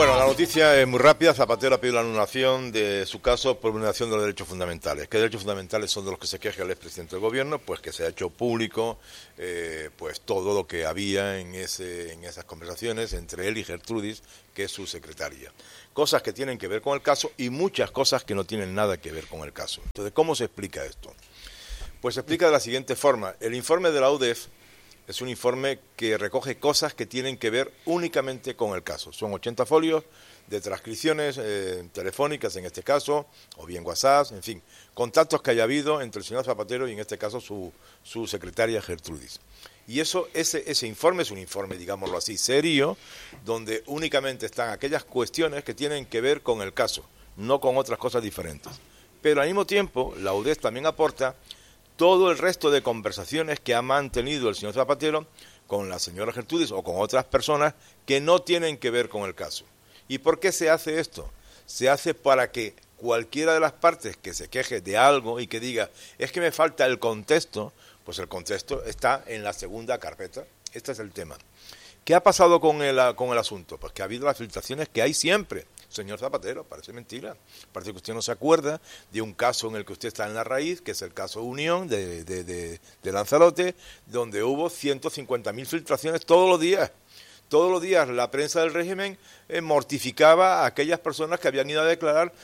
Bueno, la noticia es muy rápida. Zapatero ha pedido la anulación de su caso por vulneración de los derechos fundamentales. ¿Qué derechos fundamentales son de los que se queja el expresidente del gobierno? Pues que se ha hecho público pues todo lo que había en esas conversaciones entre él y Gertrudis, que es su secretaria. Cosas que tienen que ver con el caso y muchas cosas que no tienen nada que ver con el caso. Entonces, ¿cómo se explica esto? Pues se explica de la siguiente forma. El informe de la UDEF es un informe que recoge cosas que tienen que ver únicamente con el caso. Son 80 folios de transcripciones telefónicas, en este caso, o bien WhatsApp, en fin, contactos que haya habido entre el señor Zapatero y, en este caso, su secretaria Gertrudis. Y ese informe es un informe, digámoslo así, serio, donde únicamente están aquellas cuestiones que tienen que ver con el caso, no con otras cosas diferentes. Pero al mismo tiempo, la UDEF también aporta todo el resto de conversaciones que ha mantenido el señor Zapatero con la señora Gertrudis o con otras personas que no tienen que ver con el caso. ¿Y por qué se hace esto? Se hace para que cualquiera de las partes que se queje de algo y que diga, es que me falta el contexto, pues el contexto está en la segunda carpeta. Este es el tema. ¿Qué ha pasado con el asunto? Pues que ha habido las filtraciones que hay siempre. Señor Zapatero, parece mentira. Parece que usted no se acuerda de un caso en el que usted está en la raíz, que es el caso Unión de Lanzarote, donde hubo 150.000 filtraciones todos los días. Todos los días la prensa del régimen mortificaba a aquellas personas que habían ido a declarar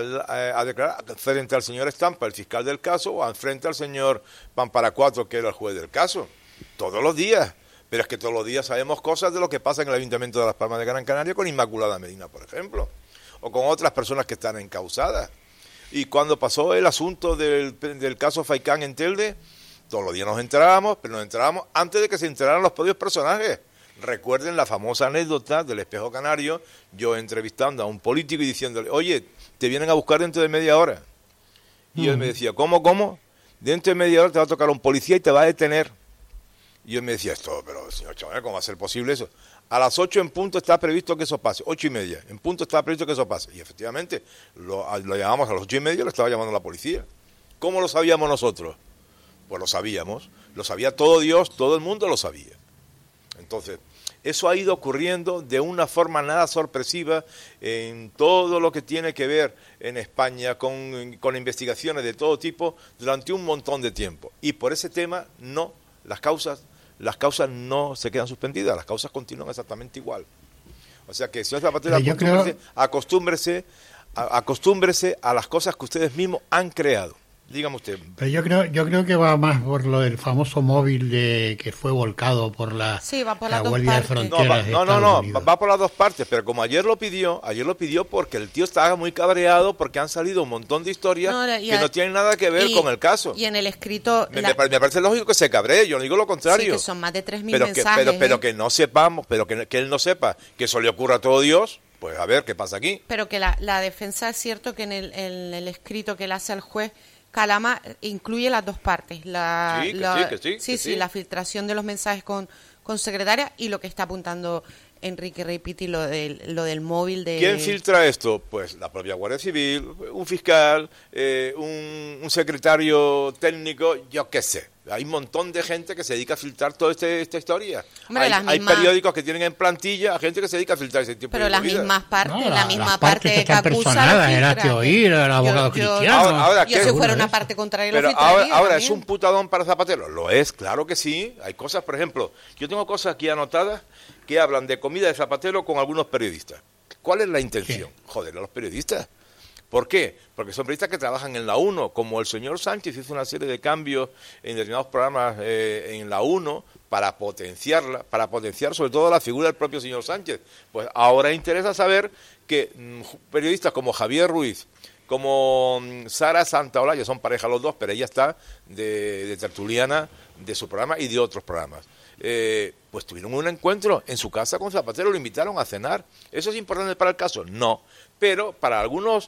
frente al señor Estampa, el fiscal del caso, o frente al señor Pamparacuatro, que era el juez del caso. Todos los días. Pero es que todos los días sabemos cosas de lo que pasa en el Ayuntamiento de Las Palmas de Gran Canaria con Inmaculada Medina, por ejemplo, o con otras personas que están encausadas. Y cuando pasó el asunto del caso Faicán en Telde, todos los días nos enterábamos, pero nos enterábamos antes de que se enteraran los propios personajes. Recuerden la famosa anécdota del Espejo Canario, yo entrevistando a un político y diciéndole, oye, te vienen a buscar dentro de media hora. Y él me decía, ¿cómo? Dentro de media hora te va a tocar un policía y te va a detener. Y yo me decía, pero señor Chavanel, ¿cómo va a ser posible eso? A las 8 en punto está previsto que eso pase, 8:30, en punto está previsto que eso pase. Y efectivamente, lo llamamos a las 8:30 y lo estaba llamando la policía. ¿Cómo lo sabíamos nosotros? Pues lo sabíamos, lo sabía todo Dios, todo el mundo lo sabía. Entonces, eso ha ido ocurriendo de una forma nada sorpresiva en todo lo que tiene que ver en España con investigaciones de todo tipo durante un montón de tiempo. Y por ese tema, no, las causas no se quedan suspendidas, las causas continúan exactamente igual. O sea que, señor Zapatero, acostúmbrese a las cosas que ustedes mismos han creado. Dígame usted. Pero yo creo que va más por lo del famoso móvil que fue volcado por la Guardia de Fronteras. No, va por las dos partes, pero como ayer lo pidió porque el tío estaba muy cabreado porque han salido un montón de historias que no tienen nada que ver con el caso. Y en el escrito... Me parece lógico que se cabree, yo no digo lo contrario. Sí, que son más de 3.000 mensajes. Pero que no sepamos, que él no sepa que eso le ocurra a todo Dios, pues a ver qué pasa aquí. Pero que la defensa es cierto que en el escrito que él hace al juez, Calama incluye las dos partes, la filtración de los mensajes con secretaria y lo que está apuntando Enrique Reipiti, lo del móvil de... ¿Quién filtra esto? Pues la propia Guardia Civil, un fiscal, un secretario técnico, yo qué sé. Hay un montón de gente que se dedica a filtrar toda esta historia. Hombre, hay periódicos que tienen en plantilla a gente que se dedica a filtrar ese tipo pero de las vida. mismas partes, la misma parte que acusa era Teoír, el abogado cristiano. Yo si fuera una parte contraria pero lo filtraría. Ahora ¿es un putadón para Zapatero? Lo es, claro que sí. Hay cosas, por ejemplo, yo tengo cosas aquí anotadas que hablan de comida de Zapatero con algunos periodistas. ¿Cuál es la intención? ¿Qué? Joder a los periodistas. ¿Por qué? Porque son periodistas que trabajan en la 1, como el señor Sánchez hizo una serie de cambios en determinados programas en la 1 para potenciar sobre todo la figura del propio señor Sánchez. Pues ahora interesa saber que periodistas como Javier Ruiz, como Sara Santaolalla, son pareja los dos, pero ella está de tertuliana de su programa y de otros programas. Pues tuvieron un encuentro en su casa con Zapatero, lo invitaron a cenar. ¿Eso es importante para el caso? No. Pero para algunos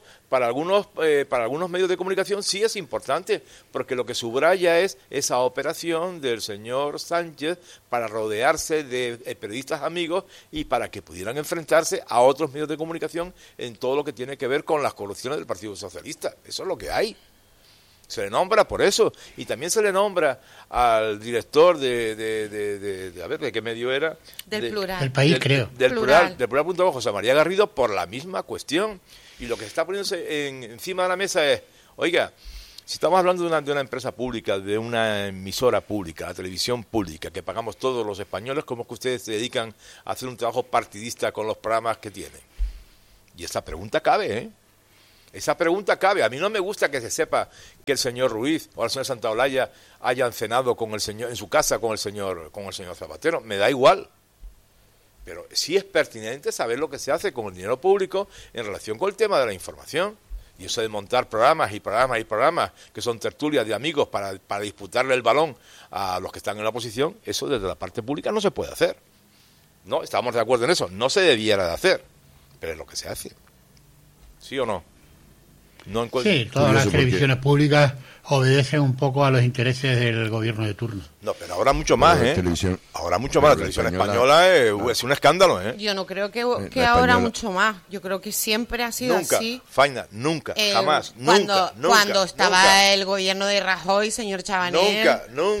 medios de comunicación sí es importante, porque lo que subraya es esa operación del señor Sánchez para rodearse de periodistas amigos y para que pudieran enfrentarse a otros medios de comunicación en todo lo que tiene que ver con las corrupciones del Partido Socialista. Eso es lo que hay. Se le nombra por eso. Y también se le nombra al director de a ver, ¿de qué medio era? Del Plural. El País, creo. Del Plural.com, José María Garrido, por la misma cuestión. Y lo que se está poniéndose encima de la mesa es, oiga, si estamos hablando de una empresa pública, de una emisora pública, la televisión pública, que pagamos todos los españoles, ¿cómo es que ustedes se dedican a hacer un trabajo partidista con los programas que tienen? Y esa pregunta cabe, ¿eh? Esa pregunta cabe. A mí no me gusta que se sepa que el señor Ruiz o el señor Santaolalla hayan cenado con el señor en su casa con el señor Zapatero. Me da igual. Pero sí es pertinente saber lo que se hace con el dinero público en relación con el tema de la información. Y eso de montar programas que son tertulias de amigos para disputarle el balón a los que están en la oposición, eso desde la parte pública no se puede hacer. No, estamos de acuerdo en eso. No se debiera de hacer, pero es lo que se hace. ¿Sí o no? Sí, todas las televisiones públicas obedecen un poco a los intereses del gobierno de turno. No, pero ahora mucho más, ¿eh? Ahora mucho más. La televisión española es un escándalo, ¿eh? Yo no creo que ahora mucho más. Yo creo que siempre ha sido así. Faina, nunca, jamás, cuando estaba el gobierno de Rajoy, señor Chabanel.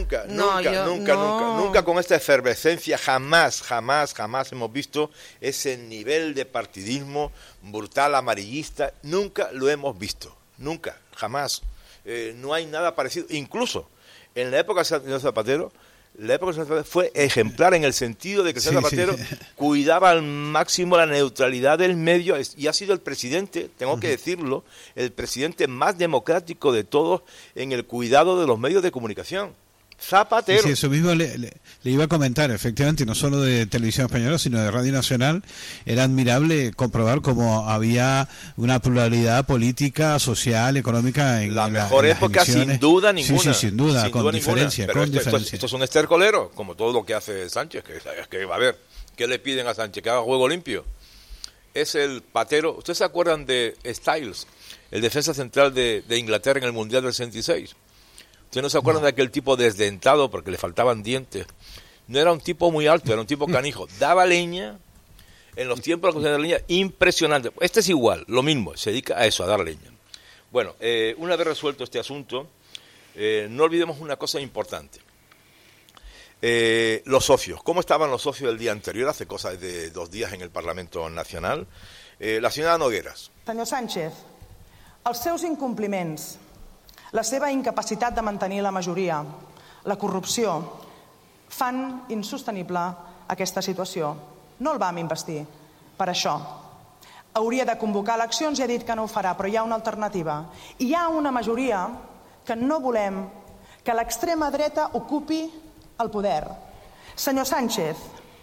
Nunca con esta efervescencia, jamás hemos visto ese nivel de partidismo brutal, amarillista. Nunca lo hemos visto. Nunca, jamás. No hay nada parecido. Incluso en la época del señor Zapatero, fue ejemplar en el sentido de que el señor Zapatero cuidaba al máximo la neutralidad del medio y ha sido el presidente, tengo que decirlo, el presidente más democrático de todos en el cuidado de los medios de comunicación. Zapatero. Sí, eso mismo le iba a comentar, efectivamente, no solo de Televisión Española, sino de Radio Nacional. Era admirable comprobar cómo había una pluralidad política, social, económica en la mejor época, sin duda ninguna. Sí, sin duda, con diferencia. Pero esto es un estercolero, como todo lo que hace Sánchez, que a ver, ¿qué le piden a Sánchez? Que haga juego limpio. Es el patero. ¿Ustedes se acuerdan de Styles, el defensa central de Inglaterra en el Mundial del 66? ¿Ustedes no se acuerdan de aquel tipo desdentado porque le faltaban dientes? No era un tipo muy alto, era un tipo canijo. Daba leña en los tiempos de la leña, impresionante. Este es igual, lo mismo, se dedica a eso, a dar leña. Bueno, una vez resuelto este asunto, no olvidemos una cosa importante. Los socios. ¿Cómo estaban los socios el día anterior, hace cosa de 2 días en el Parlamento Nacional? La senyora Nogueras. Senyor Sánchez, els seus incompliments, la seva incapacitat de mantenir la majoria, la corrupció, fan insostenible aquesta situació. No el vam investir per això. Hauria de convocar eleccions i ha dit que no ho farà, però hi ha una alternativa. Hi ha una majoria que no volem que l'extrema dreta ocupi el poder. Senyor Sánchez,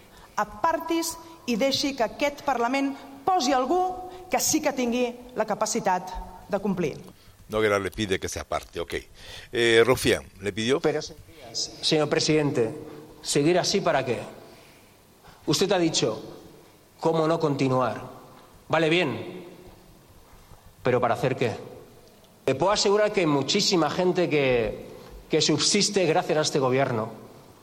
apartis i deixi que aquest Parlament posi algú que sí que tingui la capacitat de complir. Noguera le pide que se aparte, ok. Rufián, ¿le pidió? Pero, señor presidente, ¿seguir así para qué? Usted ha dicho, ¿cómo no continuar? Vale bien, pero ¿para hacer qué? Le puedo asegurar que hay muchísima gente que subsiste gracias a este gobierno.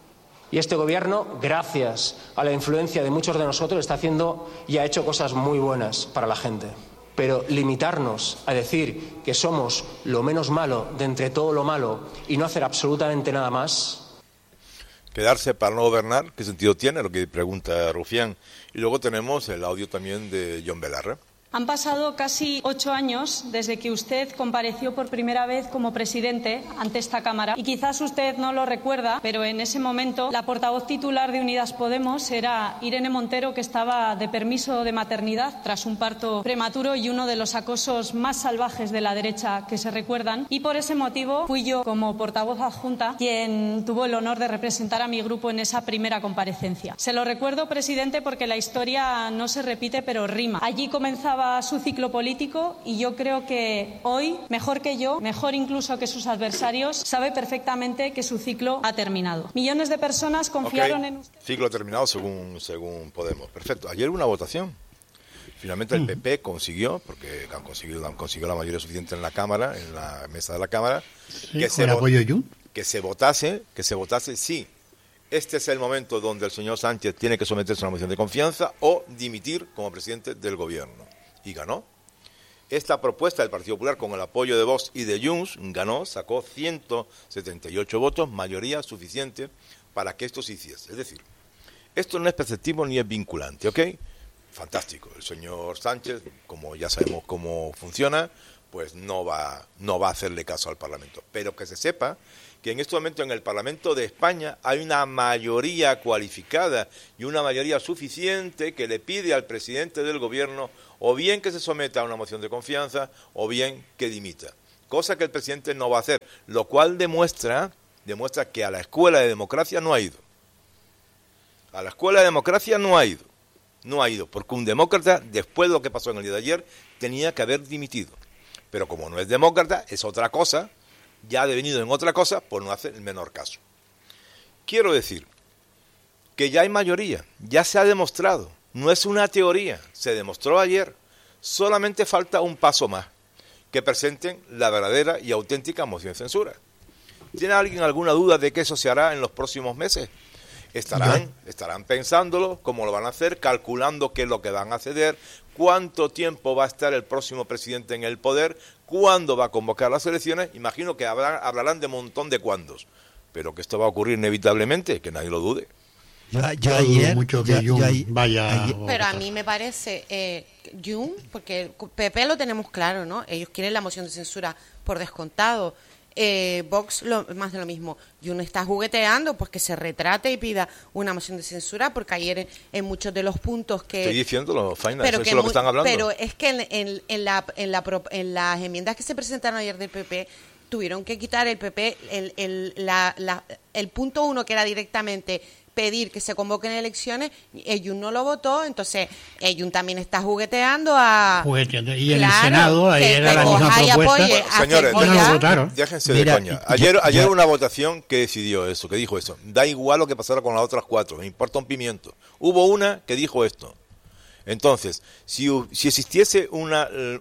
Y este gobierno, gracias a la influencia de muchos de nosotros, está haciendo y ha hecho cosas muy buenas para la gente. Pero limitarnos a decir que somos lo menos malo de entre todo lo malo y no hacer absolutamente nada más. Quedarse para no gobernar, ¿qué sentido tiene? Lo que pregunta Rufián. Y luego tenemos el audio también de John Belarra. Han pasado casi 8 años desde que usted compareció por primera vez como presidente ante esta Cámara y quizás usted no lo recuerda, pero en ese momento la portavoz titular de Unidas Podemos era Irene Montero, que estaba de permiso de maternidad tras un parto prematuro y uno de los acosos más salvajes de la derecha que se recuerdan, y por ese motivo fui yo, como portavoz adjunta, quien tuvo el honor de representar a mi grupo en esa primera comparecencia. Se lo recuerdo, presidente, porque la historia no se repite pero rima. Allí comenzaba su ciclo político y yo creo que hoy, mejor que yo, mejor incluso que sus adversarios, sabe perfectamente que su ciclo ha terminado. Millones de personas confiaron en usted. Ciclo terminado según Podemos. Perfecto. Ayer hubo una votación. Finalmente el PP consiguió, porque han conseguido la mayoría suficiente en la Cámara, en la mesa de la Cámara, sí, que se votase, sí. Este es el momento donde el señor Sánchez tiene que someterse a una moción de confianza o dimitir como presidente del gobierno. Y ganó. Esta propuesta del Partido Popular, con el apoyo de Vox y de Junts, sacó 178 votos, mayoría suficiente para que esto se hiciese. Es decir, esto no es preceptivo ni es vinculante, ¿ok? Fantástico. El señor Sánchez, como ya sabemos cómo funciona, pues no va a hacerle caso al Parlamento. Pero que se sepa que en este momento en el Parlamento de España hay una mayoría cualificada y una mayoría suficiente que le pide al presidente del gobierno o bien que se someta a una moción de confianza o bien que dimita. Cosa que el presidente no va a hacer, lo cual demuestra que a la escuela de democracia no ha ido. A la escuela de democracia no ha ido, porque un demócrata, después de lo que pasó en el día de ayer, tenía que haber dimitido. Pero como no es demócrata, es otra cosa, ya ha devenido en otra cosa, pues no hace el menor caso. Quiero decir que ya hay mayoría, ya se ha demostrado, no es una teoría, se demostró ayer, solamente falta un paso más, que presenten la verdadera y auténtica moción de censura. ¿Tiene alguien alguna duda de que eso se hará en los próximos meses? Estarán pensándolo, cómo lo van a hacer, calculando qué es lo que van a ceder, cuánto tiempo va a estar el próximo presidente en el poder, cuándo va a convocar las elecciones. Imagino que hablarán de un montón de cuándos, pero que esto va a ocurrir inevitablemente, que nadie lo dude. Yo ayer mucho que Jun vaya. Pero a mí me parece Jun, porque el PP lo tenemos claro, ¿no? Ellos quieren la moción de censura por descontado. Vox más de lo mismo. Jun está jugueteando, pues que se retrate y pida una moción de censura, porque ayer en muchos de los puntos que estoy diciéndolo, Faina, eso es lo que están hablando. Pero es que en las enmiendas que se presentaron ayer del PP tuvieron que quitar el PP el punto 1, que era directamente pedir que se convoquen elecciones. Jun no lo votó, entonces Jun también está jugueteando y en el Senado ayer era la misma propuesta. Señores, no lo votaron. Déjense de coña. Ayer una votación que decidió eso, que dijo eso. Da igual lo que pasara con las otras 4, me importa un pimiento. Hubo una que dijo esto. Entonces, si existiese un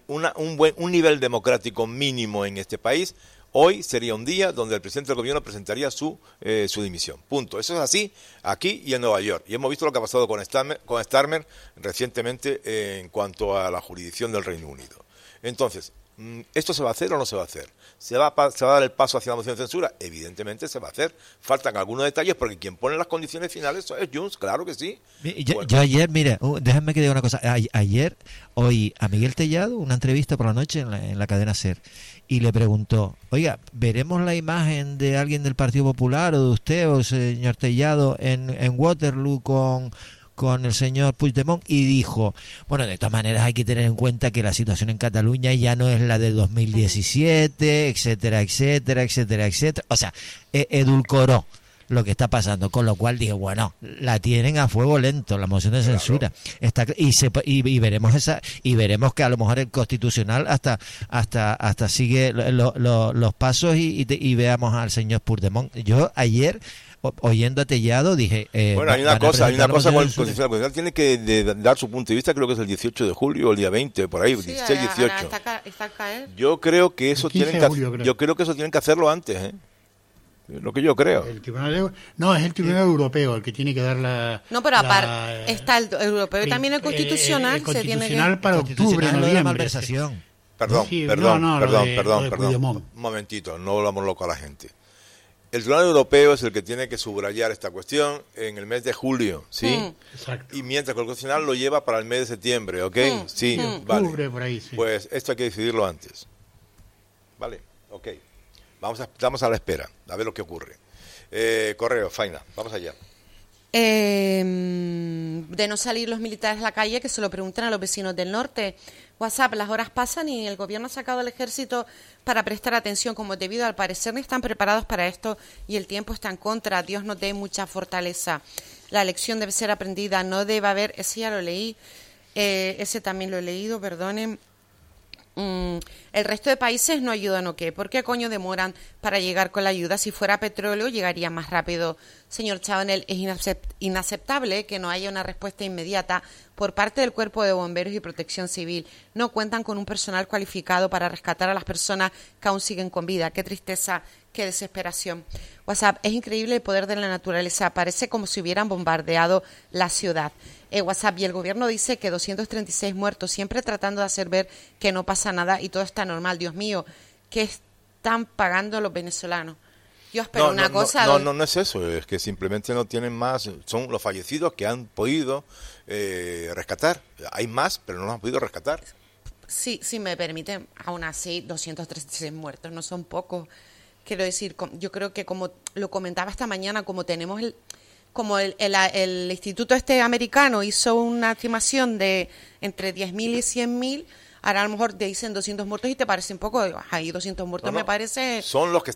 nivel democrático mínimo en este país, hoy sería un día donde el presidente del gobierno presentaría su dimisión. Punto. Eso es así aquí y en Nueva York. Y hemos visto lo que ha pasado con Starmer recientemente en cuanto a la jurisdicción del Reino Unido. Entonces, ¿esto se va a hacer o no se va a hacer? ¿Se va a dar el paso hacia la moción de censura? Evidentemente se va a hacer. Faltan algunos detalles porque quien pone las condiciones finales es Junts, claro que sí. Yo ayer, mire, déjenme que diga una cosa. Ayer oí a Miguel Tellado una entrevista por la noche en la cadena SER y le preguntó, oiga, ¿veremos la imagen de alguien del Partido Popular o de usted o señor Tellado en Waterloo con el señor Puigdemont? Y dijo, bueno, de todas maneras hay que tener en cuenta que la situación en Cataluña ya no es la de 2017, etcétera, etcétera, etcétera, etcétera. O sea, edulcoró lo que está pasando, con lo cual dije, bueno, la tienen a fuego lento la moción de censura. Claro. Y veremos que a lo mejor el Constitucional hasta sigue los pasos y veamos al señor Puigdemont. Yo ayer, oyendo a Tellado, dije... bueno, hay una cosa con el Constitucional. Tiene que dar su punto de vista, creo que es el 18 de julio o el día 20, por ahí, sí, 16, 18. Está caer. Yo creo que eso tienen que hacerlo antes, ¿eh? Lo que yo creo. Es el Tribunal Europeo el que tiene que dar la... No, pero aparte está el europeo y también el constitucional. El constitucional para octubre, noviembre. Perdón. Un momentito, no volvamos loco a la gente. El Tribunal Europeo es el que tiene que subrayar esta cuestión en el mes de julio, ¿sí? Exacto. Y mientras que el Constitucional lo lleva para el mes de septiembre, ¿ok? Sí, vale. Octubre, por ahí, sí. Pues esto hay que decidirlo antes. Vale, ok. Estamos a la espera, a ver lo que ocurre. Correo, Faina, vamos allá. De no salir los militares a la calle, que se lo pregunten a los vecinos del norte. WhatsApp, las horas pasan y el gobierno ha sacado al ejército para prestar atención como es debido. Al parecer no están preparados para esto y el tiempo está en contra. Dios nos dé mucha fortaleza. La lección debe ser aprendida, no debe haber... Ese ya lo leí, ese también lo he leído, perdonen. El resto de países no ayudan o qué. ¿Por qué coño demoran para llegar con la ayuda? Si fuera petróleo llegaría más rápido. Señor Chabanel, es inaceptable que no haya una respuesta inmediata por parte del Cuerpo de Bomberos y Protección Civil. No cuentan con un personal cualificado para rescatar a las personas que aún siguen con vida. Qué tristeza Qué desesperación. WhatsApp, es increíble el poder de la naturaleza. Parece como si hubieran bombardeado la ciudad. WhatsApp, y el gobierno dice que 236 muertos, siempre tratando de hacer ver que no pasa nada y todo está normal. Dios mío, ¿qué están pagando los venezolanos? Dios, pero no es eso, es que simplemente no tienen más, son los fallecidos que han podido rescatar. Hay más, pero no los han podido rescatar. Sí, si me permiten, aún así, 236 muertos no son pocos. Quiero decir, yo creo que como lo comentaba esta mañana, como tenemos el instituto americano hizo una estimación de entre 10.000 y 100.000, ahora a lo mejor te dicen 200 muertos y te parece un poco, ahí 200 muertos me parece... Son los que